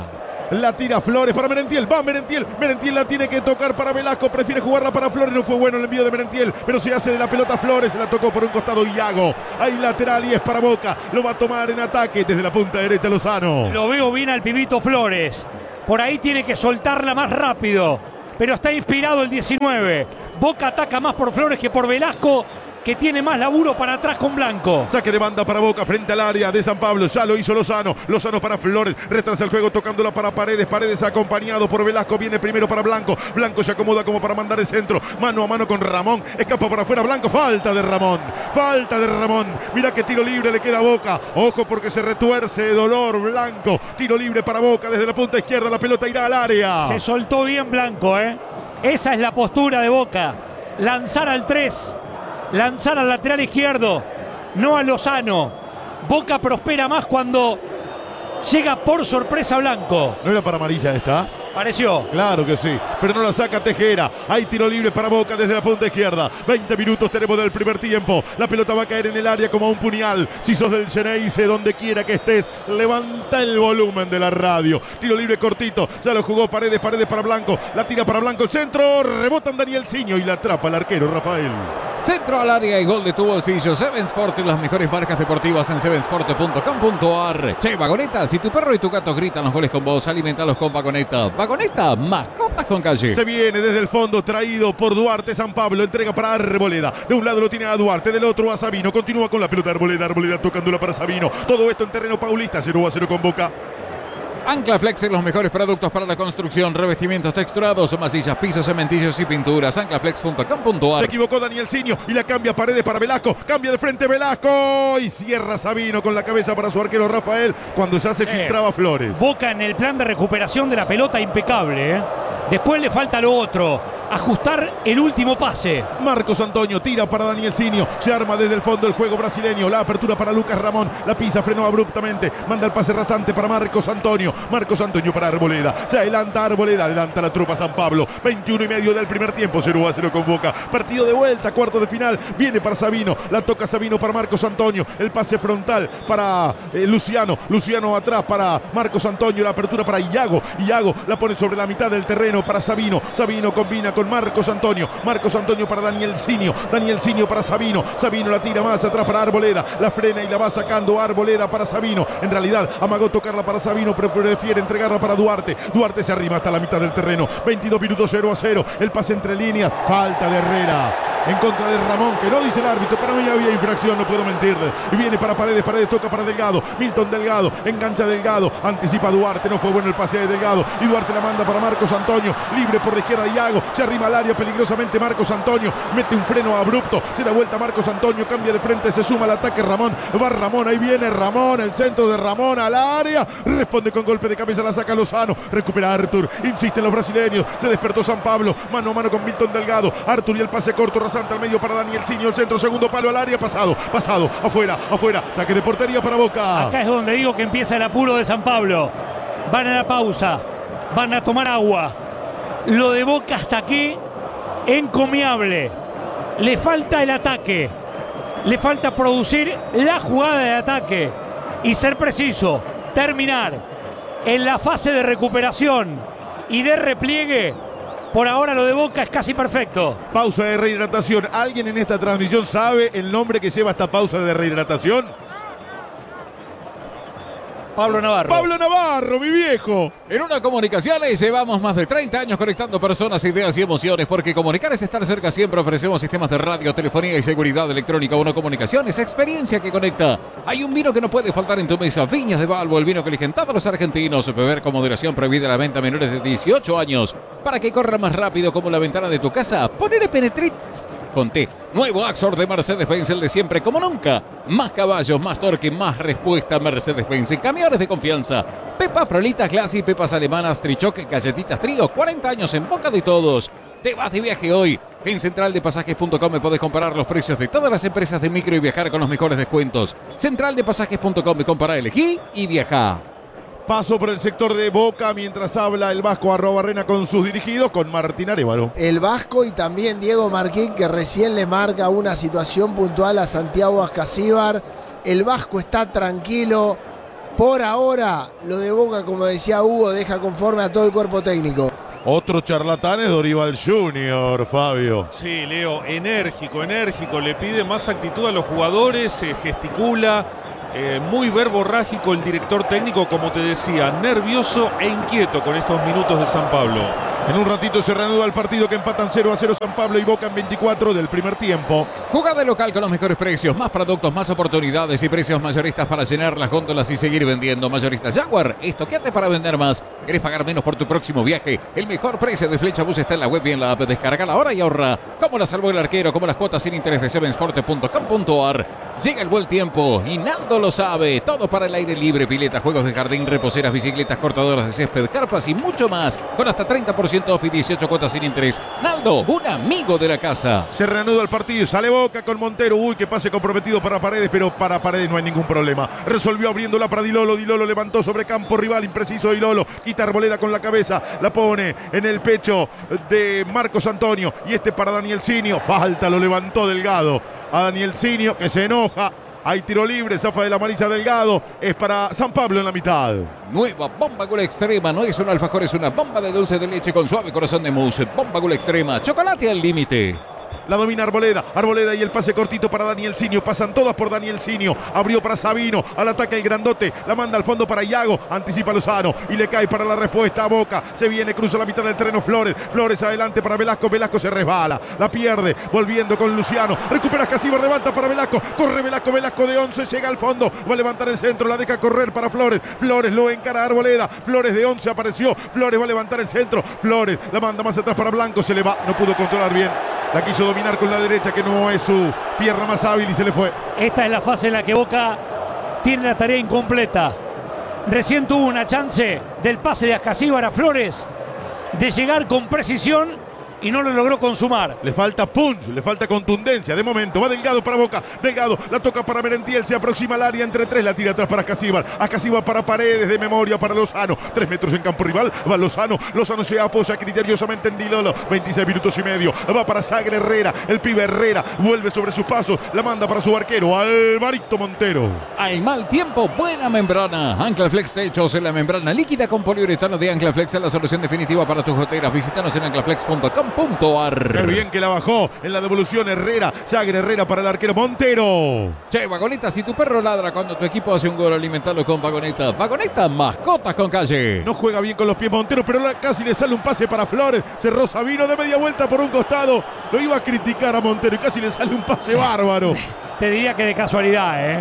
La tira Flores para Merentiel. Va Merentiel. Merentiel la tiene que tocar para Velasco. Prefiere jugarla para Flores. No fue bueno el envío de Merentiel, pero se hace de la pelota Flores. La tocó por un costado Iago. Hay lateral y es para Boca. Lo va a tomar en ataque desde la punta derecha Lozano. Lo veo bien al pibito Flores. Por ahí tiene que soltarla más rápido. Pero está inspirado el 19. Boca ataca más por Flores que por Velasco, que tiene más laburo para atrás con Blanco. Saque de banda para Boca frente al área de San Pablo. Ya lo hizo Lozano. Lozano para Flores. Retrasa el juego tocándola para Paredes. Paredes acompañado por Velasco. Viene primero para Blanco. Blanco se acomoda como para mandar el centro. Mano a mano con Ramón. Escapa para afuera Blanco. Falta de Ramón. Falta de Ramón. Mira que tiro libre le queda a Boca. Ojo porque se retuerce de dolor Blanco. Tiro libre para Boca desde la punta izquierda. La pelota irá al área. Se soltó bien Blanco, ¿eh? Esa es la postura de Boca. Lanzar al 3. Lanzar al lateral izquierdo, no a Lozano. Boca prospera más cuando llega por sorpresa Blanco. ¿No era para amarilla esta? Pareció. Claro que sí, pero no la saca Tejera. Hay tiro libre para Boca desde la punta izquierda. 20 minutos tenemos del primer tiempo. La pelota va a caer en el área como un puñal. Si sos del Xeneize, donde quiera que estés, levanta el volumen de la radio. Tiro libre cortito, ya lo jugó Paredes, Paredes para Blanco. La tira para Blanco, el centro, rebotan Daniel Ciño y la atrapa el arquero Rafael. Centro al área y gol de tu bolsillo. Seven Sport y las mejores marcas deportivas en sevensport.com.ar. Che, Vagoneta, si tu perro y tu gato gritan los goles con vos, alimentalos con Vagoneta. Vagoneta, mascotas con calle. Se viene desde el fondo, traído por Duarte San Pablo. Entrega para Arboleda. De un lado lo tiene a Duarte, del otro a Sabino. Continúa con la pelota Arboleda. Arboleda tocándola para Sabino. Todo esto en terreno paulista. 0-0 con Boca. Ancla Flex en los mejores productos para la construcción, revestimientos texturados, masillas, pisos, cementillos y pinturas. Anclaflex.com.ar. Se equivocó Daniel Ciño y la cambia Paredes para Velasco. Cambia de frente Velasco y cierra Sabino con la cabeza para su arquero Rafael cuando ya se filtraba Flores. Boca en el plan de recuperación de la pelota impecable, ¿eh? Después le falta lo otro, ajustar el último pase. Marcos Antonio tira para Daniel Ciño. Se arma desde el fondo el juego brasileño. La apertura para Lucas Ramón. La pisa, frenó abruptamente. Manda el pase rasante para Marcos Antonio. Marcos Antonio para Arboleda. Se adelanta Arboleda. Adelanta la tropa San Pablo. 21:30 del primer tiempo. 0-0 con Boca. Partido de vuelta, cuarto de final. Viene para Sabino. La toca Sabino para Marcos Antonio. El pase frontal para Luciano. Luciano atrás para Marcos Antonio. La apertura para Iago. Iago la pone sobre la mitad del terreno para Sabino. Sabino combina con Marcos Antonio. Marcos Antonio para Daniel Ciño. Daniel Ciño para Sabino. Sabino la tira más atrás para Arboleda. La frena y la va sacando Arboleda para Sabino. En realidad amagó tocarla para Sabino, pero prefiere entregarla para Duarte. Duarte se arrima hasta la mitad del terreno. 22 minutos 0-0. El pase entre líneas. Falta de Herrera en contra de Ramón, que no dice el árbitro. Para mí había infracción, no puedo mentirle. Y viene para Paredes. Paredes toca para Delgado. Milton Delgado. Engancha Delgado. Anticipa Duarte. No fue bueno el pase de Delgado. Y Duarte la manda para Marcos Antonio. Libre por la izquierda Iago. Se arrima al área peligrosamente Marcos Antonio. Mete un freno abrupto. Se da vuelta Marcos Antonio. Cambia de frente. Se suma al ataque Ramón. Va Ramón. Ahí viene Ramón. El centro de Ramón al área. Responde con golpe de cabeza. La saca Lozano. Recupera Artur. Insisten los brasileños. Se despertó San Pablo. Mano a mano con Milton Delgado. Artur y el pase corto rasante al medio para Daniel Ciño. El centro. Segundo palo al área. Pasado. Afuera. Saque de portería para Boca. Acá es donde digo que empieza el apuro de San Pablo. Van a la pausa. Van a tomar agua. Lo de Boca hasta aquí, encomiable. Le falta el ataque. Le falta producir la jugada de ataque. Y ser preciso. Terminar. En la fase de recuperación y de repliegue, por ahora lo de Boca es casi perfecto. Pausa de rehidratación. ¿Alguien en esta transmisión sabe el nombre que lleva esta pausa de rehidratación? Pablo Navarro. Pablo Navarro, mi viejo. En Una Comunicaciones llevamos más de 30 años conectando personas, ideas y emociones, porque comunicar es estar cerca siempre. Ofrecemos sistemas de radio, telefonía y seguridad electrónica. Una Comunicaciones, experiencia que conecta. Hay un vino que no puede faltar en tu mesa. Viñas de Balbo, el vino que eligen todos los argentinos. Beber con moderación, prohibida la venta a menores de 18 años. Para que corra más rápido como la ventana de tu casa, poner Penetrit con T. Nuevo Axor de Mercedes-Benz, el de siempre como nunca. Más caballos, más torque, más respuesta. Mercedes-Benz en camiones de confianza. Pepa Frolitas Classy, pepas alemanas, trichoque, galletitas Trío. 40 años en boca de todos. Te vas de viaje hoy. En centraldepasajes.com me podés comparar los precios de todas las empresas de micro y viajar con los mejores descuentos. Centraldepasajes.com, compara, elegí y viajá. Paso por el sector de Boca mientras habla el Vasco Arrobarrena con sus dirigidos, con Martín Arévalo. El Vasco y también Diego Marquín, que recién le marca una situación puntual a Santiago Ascasíbar. El Vasco está tranquilo, Por ahora, lo de Boca, como decía Hugo, deja conforme a todo el cuerpo técnico. Otro charlatán es Dorival Junior, Fabio. Sí, Leo, enérgico, le pide más actitud a los jugadores, gesticula, muy verborrágico el director técnico, como te decía, nervioso e inquieto con estos minutos de San Pablo. En un ratito se reanuda el partido que empatan 0-0 San Pablo y Boca en 24 del primer tiempo. Jugá de local con los mejores precios, más productos, más oportunidades y precios mayoristas para llenar las góndolas y seguir vendiendo. Mayoristas Jaguar, estoqueate para vender más. ¿Querés pagar menos por tu próximo viaje? El mejor precio de Flecha Bus está en la web y en la app. Descargala ahora y ahorra. Como la salvó el arquero, como las cuotas sin interés de sevensport.com.ar. Llega el buen tiempo y Naldo lo sabe. Todo para el aire libre, piletas, juegos de jardín, reposeras, bicicletas, cortadoras de césped, carpas y mucho más. Con hasta 30% off y 18 cuotas sin interés. Naldo, un amigo de la casa. Se reanuda el partido, sale Boca con Montero. Uy, que pase comprometido para Paredes, pero para Paredes no hay ningún problema. Resolvió abriéndola para Di Lolo. Di Lolo levantó sobre campo rival, impreciso Di Lolo. Quita Arboleda con la cabeza, la pone en el pecho de Marcos Antonio. Y este para Daniel Sinio. Falta, lo levantó Delgado. A Daniel Sinio, que se enoja. Hay tiro libre, zafa de la Marisa Delgado. Es para San Pablo en la mitad. Nueva bomba Gula Extrema. No es un alfajor, es una bomba de dulce de leche con suave corazón de mousse. Bomba Gula Extrema. Chocolate al límite. La domina Arboleda. Arboleda y el pase cortito para Daniel Sinio. Pasan todas por Daniel Sinio. Abrió para Sabino. Al ataque el grandote. La manda al fondo para Iago. Anticipa Lozano. Y le cae para la respuesta a Boca. Se viene, cruza la mitad del terreno Flores. Flores adelante para Velasco. Velasco se resbala. La pierde. Volviendo con Luciano. Recupera Escasíbar. Levanta para Velasco. Corre Velasco. Velasco de 11. Llega al fondo. Va a levantar el centro. La deja correr para Flores. Flores lo encara a Arboleda. Flores de 11 apareció. Flores va a levantar el centro. Flores la manda más atrás para Blanco. Se le va. No pudo controlar bien. La quiso dominar con la derecha, que no es su pierna más hábil, y se le fue. Esta es la fase en la que Boca tiene la tarea incompleta. Recién tuvo una chance del pase de Ascasíbar a Flores de llegar con precisión y no lo logró consumar. Le falta punch, le falta contundencia. De momento va Delgado para Boca. Delgado la toca para Merentiel. Se aproxima al área entre tres. La tira atrás para Ascasíbar. Ascasíbar para Paredes, de memoria para Lozano. 3 metros en campo rival. Va Lozano. Lozano se apoya criteriosamente en Di Lolo. 26 minutos y medio. Va para Sagre Herrera. El pibe Herrera vuelve sobre sus pasos. La manda para su arquero, Alvarito Montero. Al mal tiempo, buena membrana. Anclaflex Techos en la membrana líquida con poliuretano de Anclaflex es la solución definitiva para tus goteras. Visítanos en anclaflex.com. Qué bien que la bajó en la devolución Herrera. Sagre Herrera para el arquero Montero. Che, Vagoneta, si tu perro ladra cuando tu equipo hace un gol, alimentalo con Vagoneta. Vagoneta, mascotas con calle. No juega bien con los pies Montero, pero casi le sale un pase para Flores. Cerró Sabino de media vuelta por un costado. Lo iba a criticar a Montero y casi le sale un pase bárbaro. Te diría que de casualidad,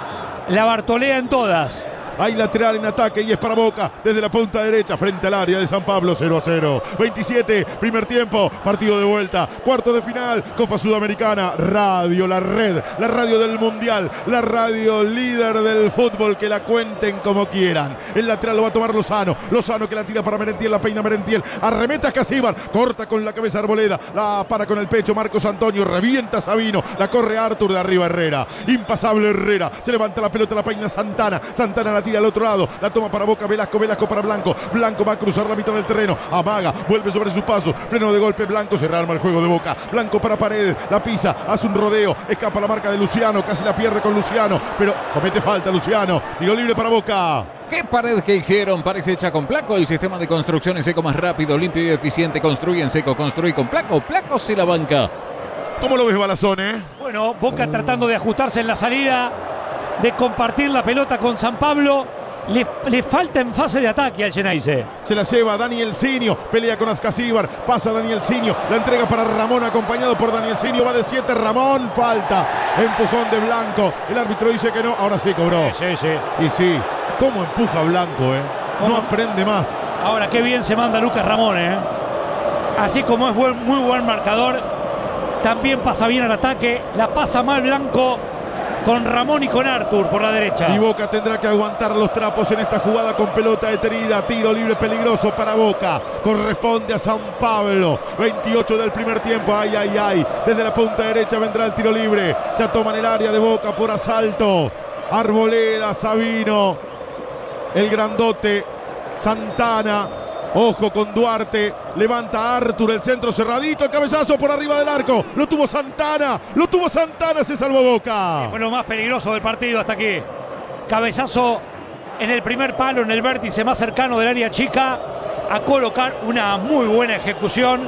La Bartolea en todas. Hay lateral en ataque y es para Boca desde la punta derecha frente al área de San Pablo. 0-0. 27, primer tiempo, partido de vuelta, cuarto de final, Copa Sudamericana. Radio La Red, la radio del Mundial, la radio líder del fútbol. Que la cuenten como quieran. El lateral lo va a tomar Lozano. Lozano que la tira para Merentiel, la peina Merentiel. Arremeta Ascasíbar, corta con la cabeza Arboleda, la para con el pecho Marcos Antonio, revienta Sabino, la corre Artur, de arriba Herrera. Impasable Herrera, se levanta la pelota, la peina Santana. Santana la tira al otro lado, la toma para Boca, Velasco para Blanco. Blanco va a cruzar la mitad del terreno, amaga, vuelve sobre sus pasos, freno de golpe Blanco, se rearma el juego de Boca. Blanco para Paredes, la pisa, hace un rodeo, escapa la marca de Luciano, casi la pierde con Luciano, pero comete falta Luciano. Tiro libre para Boca. ¿Qué pared que hicieron? Parece hecha con Placo, el sistema de construcción en seco más rápido, limpio y eficiente. Construye en seco, construye con Placo. Placo se la banca. ¿Cómo lo ves, Balazón, Bueno, Boca tratando de ajustarse en la salida, de compartir la pelota con San Pablo. Le falta en fase de ataque al Geneise. Se la lleva Daniel Sinio, pelea con Ascasíbar, pasa Daniel Sinio, la entrega para Ramón acompañado por Daniel Sinio, va de 7 Ramón, falta, empujón de Blanco, el árbitro dice que no, ahora sí cobró. Sí. Y sí, ¿cómo empuja Blanco, No aprende más. Ahora qué bien se manda Lucas Ramón, Así como es muy buen marcador, también pasa bien al ataque, la pasa mal Blanco con Ramón y con Artur por la derecha. Y Boca tendrá que aguantar los trapos en esta jugada con pelota detenida. Tiro libre peligroso para Boca. Corresponde a San Pablo. 28 del primer tiempo. Ay. Desde la punta derecha vendrá el tiro libre. Ya toman el área de Boca por asalto. Arboleda, Sabino, el grandote, Santana. Ojo con Duarte, levanta Artur, el centro cerradito, el cabezazo por arriba del arco, lo tuvo Santana, se salvó Boca. Fue lo más peligroso del partido hasta aquí. Cabezazo en el primer palo, en el vértice más cercano del área chica, a colocar una muy buena ejecución.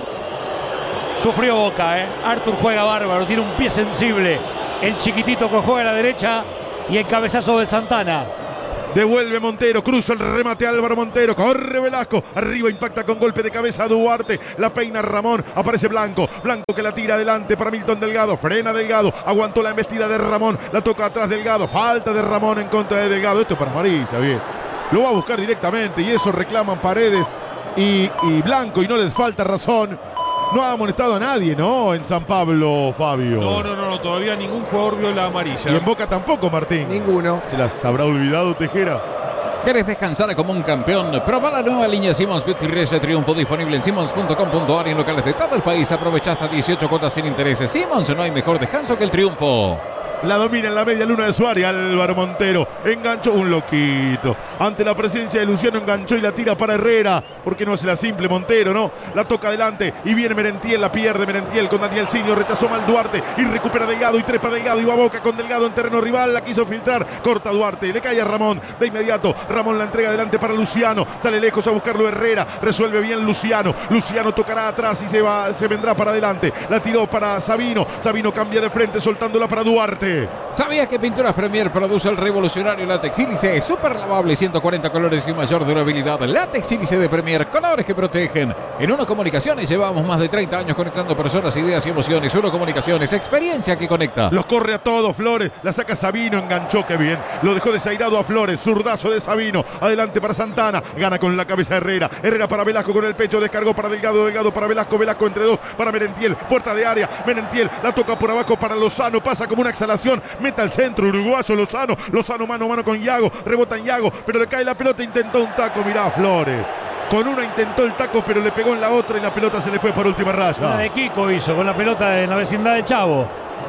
Sufrió Boca, Arthur juega bárbaro, tiene un pie sensible. El chiquitito que juega a la derecha y el cabezazo de Santana. Devuelve Montero, cruza el remate Álvaro Montero, corre Velasco, arriba impacta con golpe de cabeza Duarte, la peina Ramón, aparece Blanco, Blanco que la tira adelante para Milton Delgado, frena Delgado, aguantó la embestida de Ramón, la toca atrás Delgado, falta de Ramón en contra de Delgado, esto es para amarilla, bien, lo va a buscar directamente y eso reclaman Paredes y Blanco y no les falta razón. No ha amonestado a nadie, ¿no? En San Pablo, Fabio. No, todavía ningún jugador vio la amarilla. Y en Boca tampoco, Martín. Ninguno. ¿Se las habrá olvidado Tejera? ¿Querés descansar como un campeón? Proba la nueva línea Simmons Beauty Rest de Triunfo, disponible en simmons.com.ar y en locales de todo el país. Aprovecha hasta 18 cuotas sin intereses. Simmons, no hay mejor descanso que el triunfo. La domina en la media luna de Suárez, Álvaro Montero. Enganchó un loquito. Ante la presencia de Luciano enganchó y la tira para Herrera. ¿Por qué no hace la simple Montero, no? La toca adelante y viene Merentiel, la pierde Merentiel con Daniel Sinio. Rechazó mal Duarte y recupera Delgado y trepa Delgado y va a Boca con Delgado en terreno rival. La quiso filtrar, corta Duarte, le cae a Ramón. De inmediato, Ramón la entrega adelante para Luciano. Sale lejos a buscarlo Herrera. Resuelve bien Luciano. Luciano tocará atrás y se vendrá para adelante. La tiró para Sabino. Sabino cambia de frente soltándola para Duarte. ¿Sabías que Pinturas Premier produce el revolucionario látex sílice? Súper lavable, 140 colores y mayor durabilidad. Látex sílice de Premier, colores que protegen. En Uno Comunicaciones llevamos más de 30 años conectando personas, ideas y emociones. Uno Comunicaciones, experiencia que conecta. Los corre a todos Flores, la saca Sabino, enganchó, que bien. Lo dejó desairado a Flores, zurdazo de Sabino. Adelante para Santana, gana con la cabeza Herrera. Herrera para Velasco con el pecho, descargó para Delgado, Delgado para Velasco, Velasco entre dos para Merentiel. Puerta de área, Merentiel la toca por abajo para Lozano, pasa como una exhalación. Meta al centro, uruguayo Lozano mano a mano con Yago, rebota en Yago, pero le cae la pelota, intentó un taco, mirá Flores. Con una intentó el taco, pero le pegó en la otra y la pelota se le fue por última raya. Una de Kiko hizo con la pelota en la vecindad de Chavo.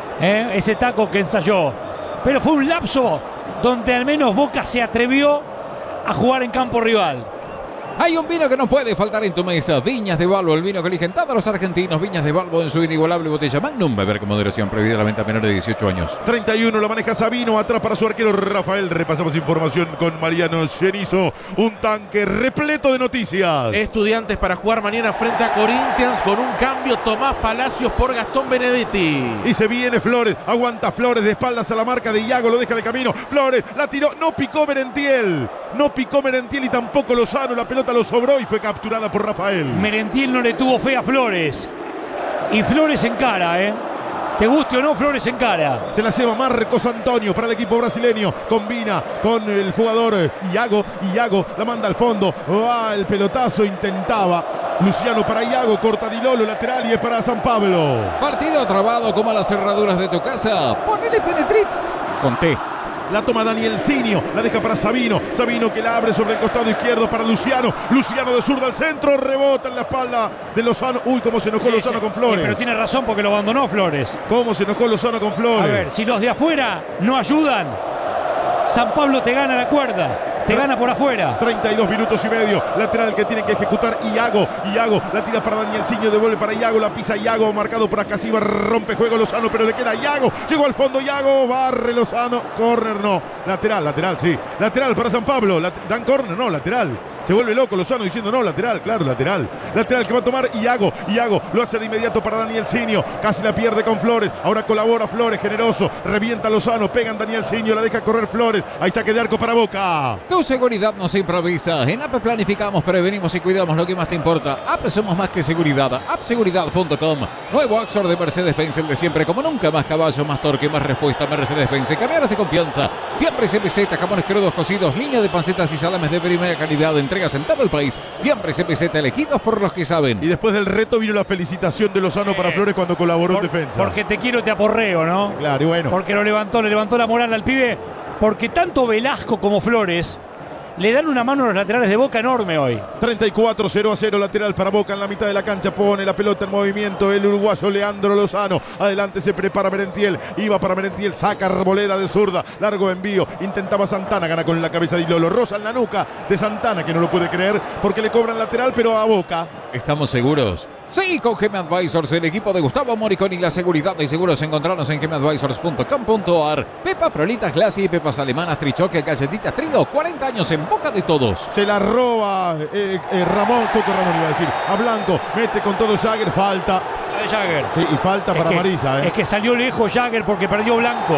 Ese taco que ensayó. Pero fue un lapso donde al menos Boca se atrevió a jugar en campo rival. Hay un vino que no puede faltar en tu mesa. Viñas de Balbo, el vino que eligen todos los argentinos. Viñas de Balbo en su inigualable botella Magnum. Beber con moderación, prohibida la venta a menores de 18 años. 31 lo maneja Sabino, atrás para su arquero Rafael. Repasamos información con Mariano Cenizo. Un tanque repleto de noticias. Estudiantes para jugar mañana frente a Corinthians con un cambio. Tomás Palacios por Gastón Benedetti. Y se viene Flores, aguanta Flores de espaldas a la marca de Iago, lo deja de camino. Flores la tiró, no picó Merentiel. No picó Merentiel y tampoco Lozano. La pelota lo sobró y fue capturada por Rafael. Merentiel no le tuvo fe a Flores. Y Flores encara, Te guste o no, Flores encara. Se la lleva Marcos Antonio para el equipo brasileño. Combina con el jugador Iago. Iago la manda al fondo. Va el pelotazo, intentaba. Luciano para Iago, corta Di Lolo, lateral y es para San Pablo. Partido trabado como a las cerraduras de tu casa. Ponele Penetrix con T. La toma Daniel Sinio, la deja para Sabino. Sabino que la abre sobre el costado izquierdo para Luciano. Luciano de zurda al centro, rebota en la espalda de Lozano. Uy, cómo se enojó Lozano con Flores. Pero tiene razón porque lo abandonó Flores. Cómo se enojó Lozano con Flores. A ver, si los de afuera no ayudan, San Pablo te gana la cuerda. Te gana por afuera. 32 minutos y medio. Lateral que tiene que ejecutar Iago. Iago la tira para Daniel Sinio. Devuelve para Iago. La pisa Iago. Marcado por Acasiva. Rompe juego Lozano. Pero le queda Iago. Llegó al fondo Iago. Barre Lozano. Corner no. Lateral, sí. Lateral para San Pablo. Dan corner, no. Lateral. Se vuelve loco Lozano diciendo no, lateral, claro, lateral. Lateral que va a tomar Iago. Iago lo hace de inmediato para Daniel Sinio. Casi la pierde con Flores. Ahora colabora Flores, generoso. Revienta Lozano. Pegan Daniel Sinio. La deja correr Flores. Ahí saque de arco para Boca. Tu seguridad no se improvisa. En APE planificamos, prevenimos y cuidamos lo que más te importa. APE somos más que seguridad. appseguridad.com. Nuevo Axor de Mercedes-Benz, el de siempre. Como nunca, más caballo, más torque, más respuesta. Mercedes-Benz. Camiones de confianza. Fiambres CPZ, jamones crudos cocidos. Línea de pancetas y salames de primera calidad. Entregas en todo el país. Fiambres CPZ, elegidos por los que saben. Y después del reto vino la felicitación de Lozano para Flores cuando colaboró en defensa. Porque te quiero, te aporreo, ¿no? Claro, y bueno. Porque le levantó la moral al pibe. Porque tanto Velasco como Flores le dan una mano a los laterales de Boca enorme hoy. 34, 0-0, lateral para Boca en la mitad de la cancha. Pone la pelota en movimiento el uruguayo Leandro Lozano. Adelante se prepara Merentiel. Iba para Merentiel, saca Arboleda de zurda. Largo envío, intentaba Santana, gana con la cabeza de Lolo. Rosa en la nuca de Santana, que no lo puede creer porque le cobran lateral, pero a Boca. ¿Estamos seguros? Sí, con GM Advisors, el equipo de Gustavo Moricón y la seguridad de seguros. Encontrarnos en gmadvisors.com.ar. Pepas Frolitas Glassy, pepas alemanas, trichoque, galletitas trío. 40 años en boca de todos. Se la roba Ramón, Coco Ramón iba a decir. A Blanco, mete con todo Jagger, falta. La de Jagger. Sí, y falta para Marisa. Es que salió lejos Jagger porque perdió Blanco.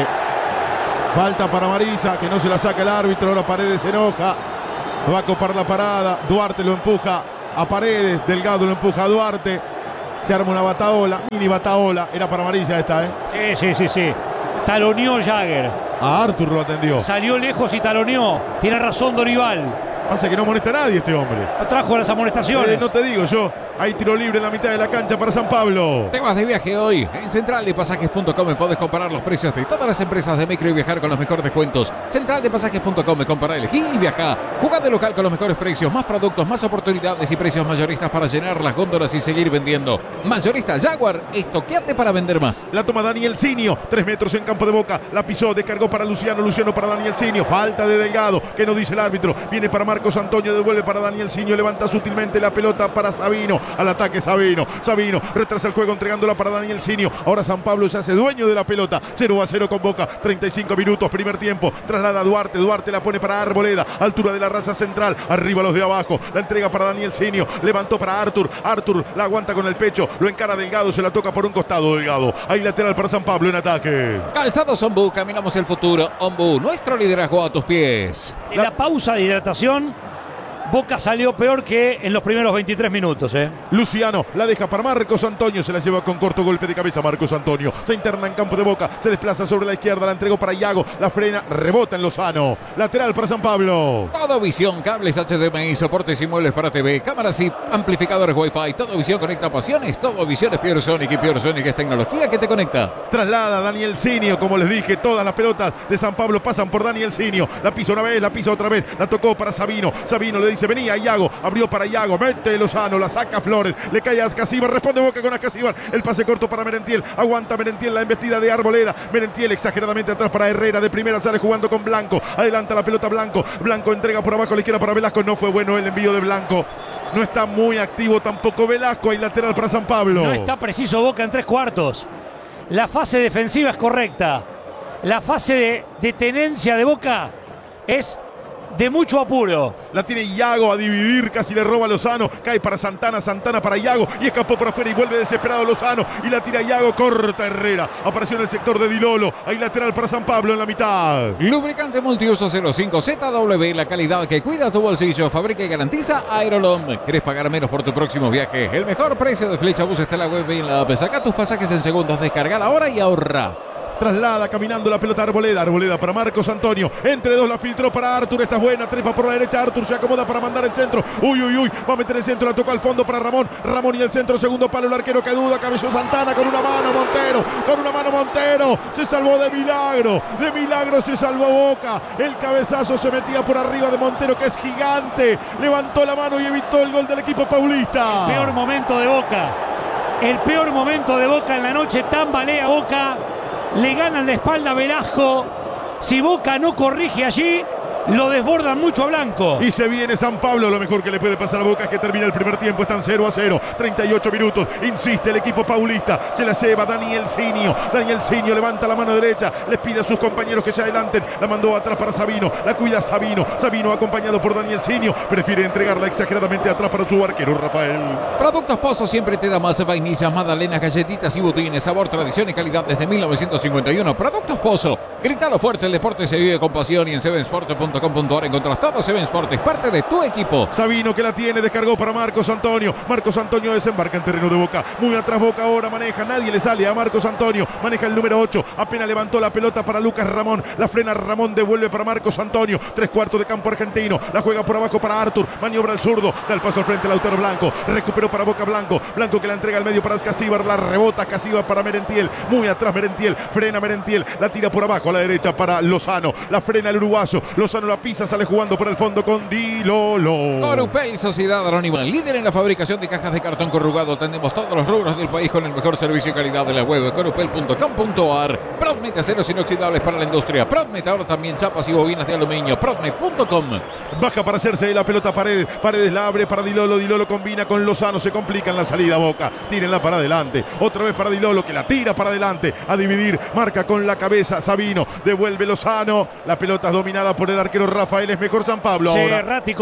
Sí. Falta para Marisa, que no se la saca el árbitro. Ahora Paredes se enoja. Va a copar la parada. Duarte lo empuja a Paredes. Delgado lo empuja a Duarte. Se arma una bataola. Mini bataola. Era para Marisa esta, ¿eh? Sí. Taloneó Jagger. A Arthur lo atendió. Salió lejos y taloneó. Tiene razón Dorival. Pasa que no molesta a nadie este hombre. Trajo las amonestaciones. No te digo yo. Hay tiro libre en la mitad de la cancha para San Pablo. Te vas de viaje hoy. En centraldepasajes.com podés comparar los precios de todas las empresas de micro y viajar con los mejores descuentos. Centraldepasajes.com, compara, elegí y viaja. Jugá de local con los mejores precios, más productos, más oportunidades y precios mayoristas para llenar las góndolas y seguir vendiendo. Mayorista Jaguar, estoqueate para vender más. La toma Daniel Sinio, 3 metros en campo de Boca. La pisó, descargó para Luciano, Luciano para Daniel Sinio. Falta de Delgado, que no dice el árbitro. Viene para Marcos Antonio, devuelve para Daniel Sinio. Levanta sutilmente la pelota para Sabino. Al ataque Sabino retrasa el juego entregándola para Daniel Sinio. Ahora San Pablo se hace dueño de la pelota. 0-0 con Boca, 35 minutos, primer tiempo. Traslada a Duarte la pone para Arboleda, altura de la raza central, arriba los de abajo. La entrega para Daniel Sinio, levantó para Arthur la aguanta con el pecho, lo encara Delgado, se la toca por un costado Delgado. Ahí lateral para San Pablo en ataque. Calzados Ombú, caminamos el futuro. Ombú, nuestro liderazgo a tus pies. En la pausa de hidratación, Boca salió peor que en los primeros 23 minutos. Luciano la deja para Marcos Antonio. Se la lleva con corto golpe de cabeza Marcos Antonio. Se interna en campo de Boca. Se desplaza sobre la izquierda. La entregó para Iago. La frena. Rebota en Lozano. Lateral para San Pablo. Todo Visión, cables HDMI, soportes y muebles para TV, cámaras y amplificadores Wi-Fi. Todo Visión conecta pasiones. Todo Visión es Pure Sonic y Pure Sonic es tecnología que te conecta. Traslada Daniel Sinio. Como les dije, todas las pelotas de San Pablo pasan por Daniel Sinio. La pisa una vez, la pisa otra vez. La tocó para Sabino. Sabino le dice venía Iago, abrió para Iago, mete Lozano, la saca Flores, le cae a Ascasíbar, responde Boca con Ascasíbar, el pase corto para Merentiel, aguanta Merentiel la embestida de Arboleda, Merentiel exageradamente atrás para Herrera, de primera sale jugando con Blanco, adelanta la pelota Blanco, Blanco entrega por abajo a la izquierda para Velasco, no fue bueno el envío de Blanco. No está muy activo tampoco Velasco, hay lateral para San Pablo. No está preciso Boca en 3/4. La fase defensiva es correcta. La fase de tenencia de Boca es de mucho apuro. La tiene Iago a dividir, casi le roba a Lozano, cae para Santana, Santana para Iago y escapó por afuera y vuelve desesperado Lozano y la tira Iago, corta Herrera, apareció en el sector de Dilolo, hay lateral para San Pablo en la mitad. Lubricante multiuso 05 ZW, la calidad que cuida tu bolsillo, fabrica y garantiza Aerolom. ¿Querés pagar menos por tu próximo viaje? El mejor precio de Flecha Bus está en la web y en la app. Saca tus pasajes en segundos, descarga ahora y ahorra. Traslada caminando la pelota Arboleda. Arboleda para Marcos Antonio. Entre dos la filtró para Arthur. Esta es buena. Trepa por la derecha. Arthur se acomoda para mandar el centro. Uy. Va a meter el centro. La tocó al fondo para Ramón. Ramón y el centro. Segundo palo. El arquero que duda. Cabezó Santana con una mano. Montero. Se salvó de milagro. De milagro se salvó Boca. El cabezazo se metía por arriba de Montero, que es gigante. Levantó la mano y evitó el gol del equipo paulista. El peor momento de Boca. El peor momento de Boca en la noche. Tambalea Boca. Le ganan la espalda a Velasco. Si Boca no corrige allí, lo desbordan mucho a Blanco. Y se viene San Pablo. Lo mejor que le puede pasar a Boca es que termina el primer tiempo. Están 0-0. 38 minutos. Insiste el equipo paulista. Se la lleva Daniel Sinio. Daniel Sinio levanta la mano derecha. Les pide a sus compañeros que se adelanten. La mandó atrás para Sabino. La cuida Sabino. Sabino acompañado por Daniel Sinio. Prefiere entregarla exageradamente atrás para su arquero Rafael. Productos Pozo siempre te da más vainillas, magdalenas, galletitas y budines. Sabor, tradición y calidad desde 1951. Productos Pozo. Grítalo fuerte. El deporte se vive con pasión y en sevensport.com.ar encontrás todo Seven Sport, es parte de tu equipo. Sabino que la tiene, descargó para Marcos Antonio. Marcos Antonio desembarca en terreno de Boca. Muy atrás Boca ahora maneja, nadie le sale a Marcos Antonio. Maneja el número 8, apenas levantó la pelota para Lucas Ramón. La frena Ramón, devuelve para Marcos Antonio. 3/4 de campo argentino. La juega por abajo para Arthur. Maniobra el zurdo, da el paso al frente Lautaro Blanco. Recuperó para Boca Blanco. Blanco que la entrega al medio para Ascasíbar. La rebota Ascasíbar para Merentiel. Muy atrás Merentiel. Frena Merentiel. La tira por abajo a la derecha para Lozano. La frena el uruguayo. Lozano Lozano la pisa, sale jugando por el fondo con Di Lolo. Corupel, Sociedad Anónima, líder en la fabricación de cajas de cartón corrugado. Atendemos todos los rubros del país con el mejor servicio y calidad de la web. Corupel.com.ar. Prodmet, aceros inoxidables para la industria. Prodmet, ahora también chapas y bobinas de aluminio. Prodmet.com. Baja para hacerse la pelota Paredes. Paredes la abre para Di Lolo. Di Lolo combina con Lozano. Se complica en la salida Boca. Tírenla para adelante. Otra vez para Di Lolo que la tira para adelante. A dividir. Marca con la cabeza Sabino. Devuelve Lozano. La pelota es dominada por el arquero Rafael. Es mejor San Pablo Sí, ahora. errático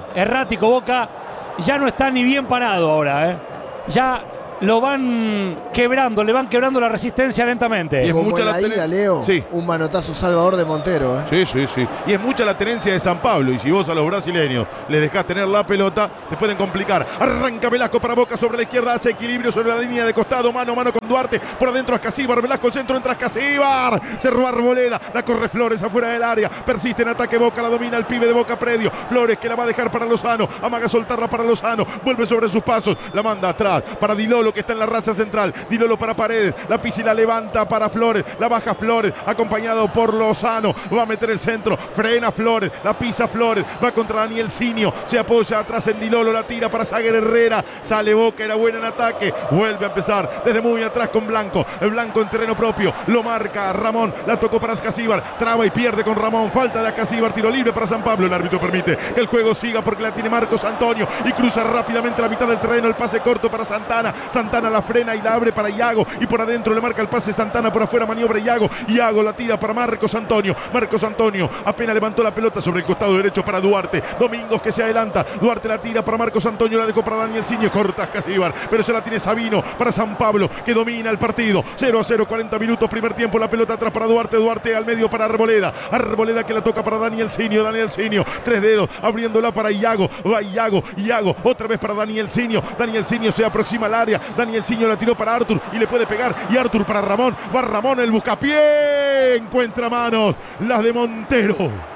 Boca. Ya no está ni bien parado ahora. Ya lo van quebrando, le van quebrando la resistencia lentamente. Y es Como mucha en la la ida, tele- Leo, Sí. un manotazo salvador de Montero. Sí. Y es mucha la tenencia de San Pablo. Y si vos a los brasileños les dejás tener la pelota, te pueden complicar. Arranca Velasco para Boca sobre la izquierda. Hace equilibrio sobre la línea de costado. Mano a mano con Duarte. Por adentro Ascasíbar. Velasco al centro. Entra Ascasíbar. Cerró Arboleda. La corre Flores afuera del área. Persiste en ataque Boca. La domina el pibe de Boca Predio. Flores que la va a dejar para Lozano. Amaga soltarla para Lozano. Vuelve sobre sus pasos. La manda atrás para Di Lolo que está en la raza central. Di Lolo para Paredes. La pisa y la levanta para Flores. La baja Flores. Acompañado por Lozano. Va a meter el centro. Frena Flores. La pisa Flores. Va contra Daniel Sinio. Se apoya atrás en Di Lolo. La tira para Sager Herrera. Sale Boca. Era buena en ataque. Vuelve a empezar desde muy atrás con Blanco. El Blanco en terreno propio. Lo marca Ramón. La tocó para Ascasíbar. Traba y pierde con Ramón. Falta de Ascasíbar. Tiro libre para San Pablo. El árbitro permite que el juego siga porque la tiene Marcos Antonio. Y cruza rápidamente la mitad del terreno. El pase corto para Santana. Santana la frena y la abre para Iago. Y por adentro le marca el pase Santana. Por afuera maniobra Iago. Iago la tira para Marcos Antonio. Marcos Antonio apenas levantó la pelota sobre el costado derecho para Duarte. Domingos que se adelanta. Duarte la tira para Marcos Antonio. La dejó para Daniel Sinio. Corta Ascasíbar. Pero se la tiene Sabino para San Pablo que domina el partido. 0-0, 40 minutos. Primer tiempo. La pelota atrás para Duarte. Duarte al medio para Arboleda. Arboleda que la toca para Daniel Sinio. Daniel Sinio. Tres dedos abriéndola para Iago. Va Iago. Iago. Otra vez para Daniel Sinio. Daniel Sinio se aproxima al área. Daniel Sinio la tiró para Artur y le puede pegar. Y Artur para Ramón. Va Ramón el buscapié. Encuentra manos. Las de Montero.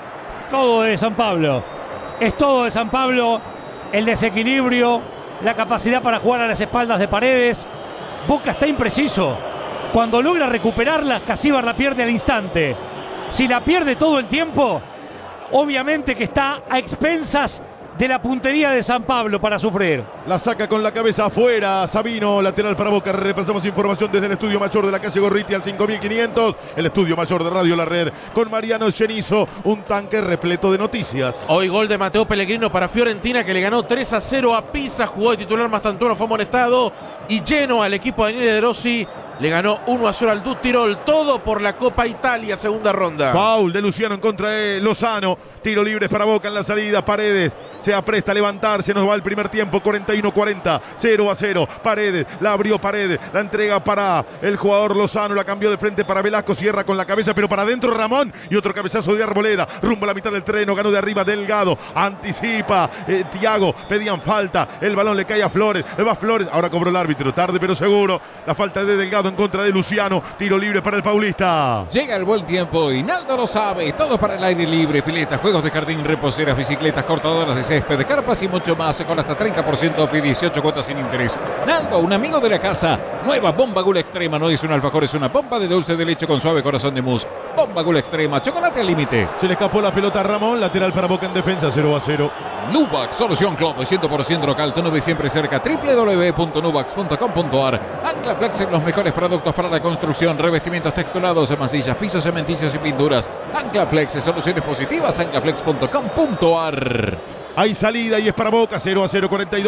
Todo de San Pablo. Es todo de San Pablo. El desequilibrio, la capacidad para jugar a las espaldas de Paredes. Boca está impreciso. Cuando logra recuperarla, Ascasíbar la pierde al instante. Si la pierde todo el tiempo, obviamente que está a expensas de la puntería de San Pablo para sufrir. La saca con la cabeza afuera. Sabino, lateral para Boca. Repasamos información desde el estudio mayor de la calle Gorriti al 5500. El estudio mayor de Radio La Red. Con Mariano Chenizo. Un tanque repleto de noticias. Hoy gol de Mateo Pellegrino para Fiorentina que le ganó 3-0 a Pisa. Jugó de titular Mastantuono, fue amonestado. Y lleno al equipo de Daniele De Rossi. Le ganó 1-0 al Tirol. Todo por la Copa Italia, segunda ronda. Foul de Luciano en contra de Lozano. Tiro libre para Boca en la salida. Paredes se apresta a levantarse. Nos va el primer tiempo. 41-40. 0-0. Paredes. La abrió Paredes. La entrega para el jugador Lozano. La cambió de frente para Velasco. Cierra con la cabeza. Pero para adentro Ramón. Y otro cabezazo de Arboleda. Rumbo a la mitad del terreno. Ganó de arriba Delgado. Anticipa. Thiago. Pedían falta. El balón le cae a Flores. Va Flores. Ahora cobró el árbitro. Tarde pero seguro. La falta de Delgado en contra de Luciano. Tiro libre para el paulista. Llega el buen tiempo y Naldo lo sabe. Todo para el aire libre, piletas, juegos de jardín, reposeras, bicicletas, cortadoras de césped, carpas y mucho más. Con hasta 30% off y 18 cuotas sin interés. Naldo, un amigo de la casa. Nueva bomba Gula Extrema. No es un alfajor, es una bomba de dulce de leche con suave corazón de mousse. Bomba Gula Extrema. Chocolate al límite. Se le escapó la pelota a Ramón. Lateral para Boca en defensa. 0-0. Nubax, solución club de 100% local. Tu nube siempre cerca. www.nubax.com.ar. Anclaflex en los mejores productos para la construcción. Revestimientos texturados, masillas, pisos, cementillos y pinturas. Anclaflex, soluciones positivas. Anclaflex.com.ar. Hay salida y es para Boca. 0-0,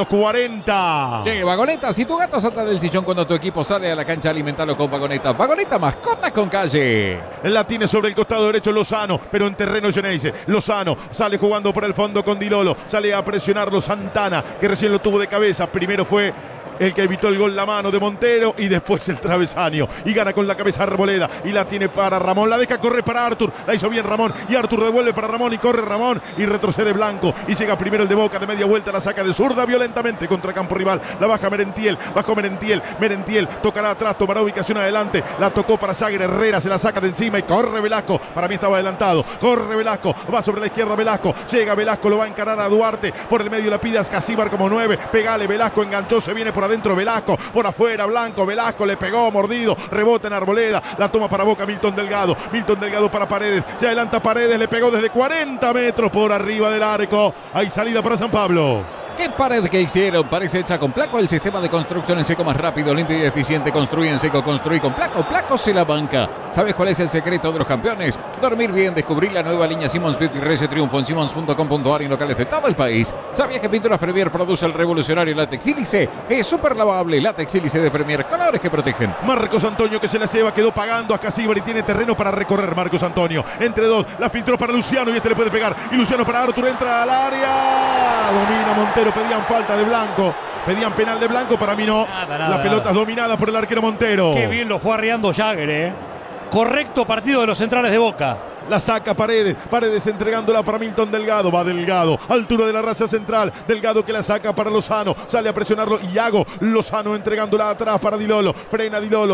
42-40. Che, Vagoneta, si tu gato salta del sillón cuando tu equipo sale a la cancha, alimentalo con Vagoneta. Vagoneta, mascotas con calle. La tiene sobre el costado derecho Lozano, pero en terreno Geneise. Lozano sale jugando por el fondo con Di Lolo. Sale a presionarlo Santana, que recién lo tuvo de cabeza. Primero fue el que evitó el gol, la mano de Montero, y después el travesaño. Y gana con la cabeza Arboleda. Y la tiene para Ramón. La deja correr para Artur. La hizo bien Ramón. Y Artur devuelve para Ramón. Y corre Ramón. Y retrocede Blanco. Y llega primero el de Boca de media vuelta. La saca de zurda violentamente contra campo rival. La baja Merentiel. Bajó Merentiel. Merentiel tocará atrás. Tomará ubicación adelante. La tocó para Sager Herrera. Se la saca de encima. Y corre Velasco. Para mí estaba adelantado. Corre Velasco. Va sobre la izquierda Velasco. Llega Velasco. Lo va a encarar a Duarte. Por el medio la pide a Ascasíbar como 9. Pegale Velasco. Enganchó. Se viene por por adentro Velasco, por afuera Blanco, Velasco le pegó, mordido, rebota en Arboleda, la toma para Boca Milton Delgado para Paredes, se adelanta Paredes, le pegó desde 40 metros por arriba del arco, hay salida para San Pablo. ¿Qué pared que hicieron? Parece hecha con Placo, el sistema de construcción en seco más rápido, limpio y eficiente. Construye en seco, construí con Placo. Placo se la banca. ¿Sabes cuál es el secreto de los campeones? Dormir bien, descubrir la nueva línea Simmons Beauty Rece Triunfo en simmons.com.ar y en locales de todo el país. ¿Sabías que Pinturas Premier produce el revolucionario látex sílice? Es súper lavable, látex sílice de Premier, colores que protegen. Marcos Antonio que se la lleva, quedó pagando a Casíbar y tiene terreno para recorrer. Marcos Antonio, entre dos, la filtró para Luciano y este le puede pegar. Y Luciano para Artur, entra al área. Domina Montero, pedían falta de Blanco, pedían penal de Blanco, para mí no. La pelota es dominada por el arquero Montero. Qué bien lo fue arreando Jagger, Correcto partido de los centrales de Boca. La saca Paredes, Paredes entregándola para Milton Delgado, va Delgado, altura de la raza central, Delgado que la saca para Lozano, sale a presionarlo Iago, Lozano entregándola atrás para Di Lolo, frena Di Lolo.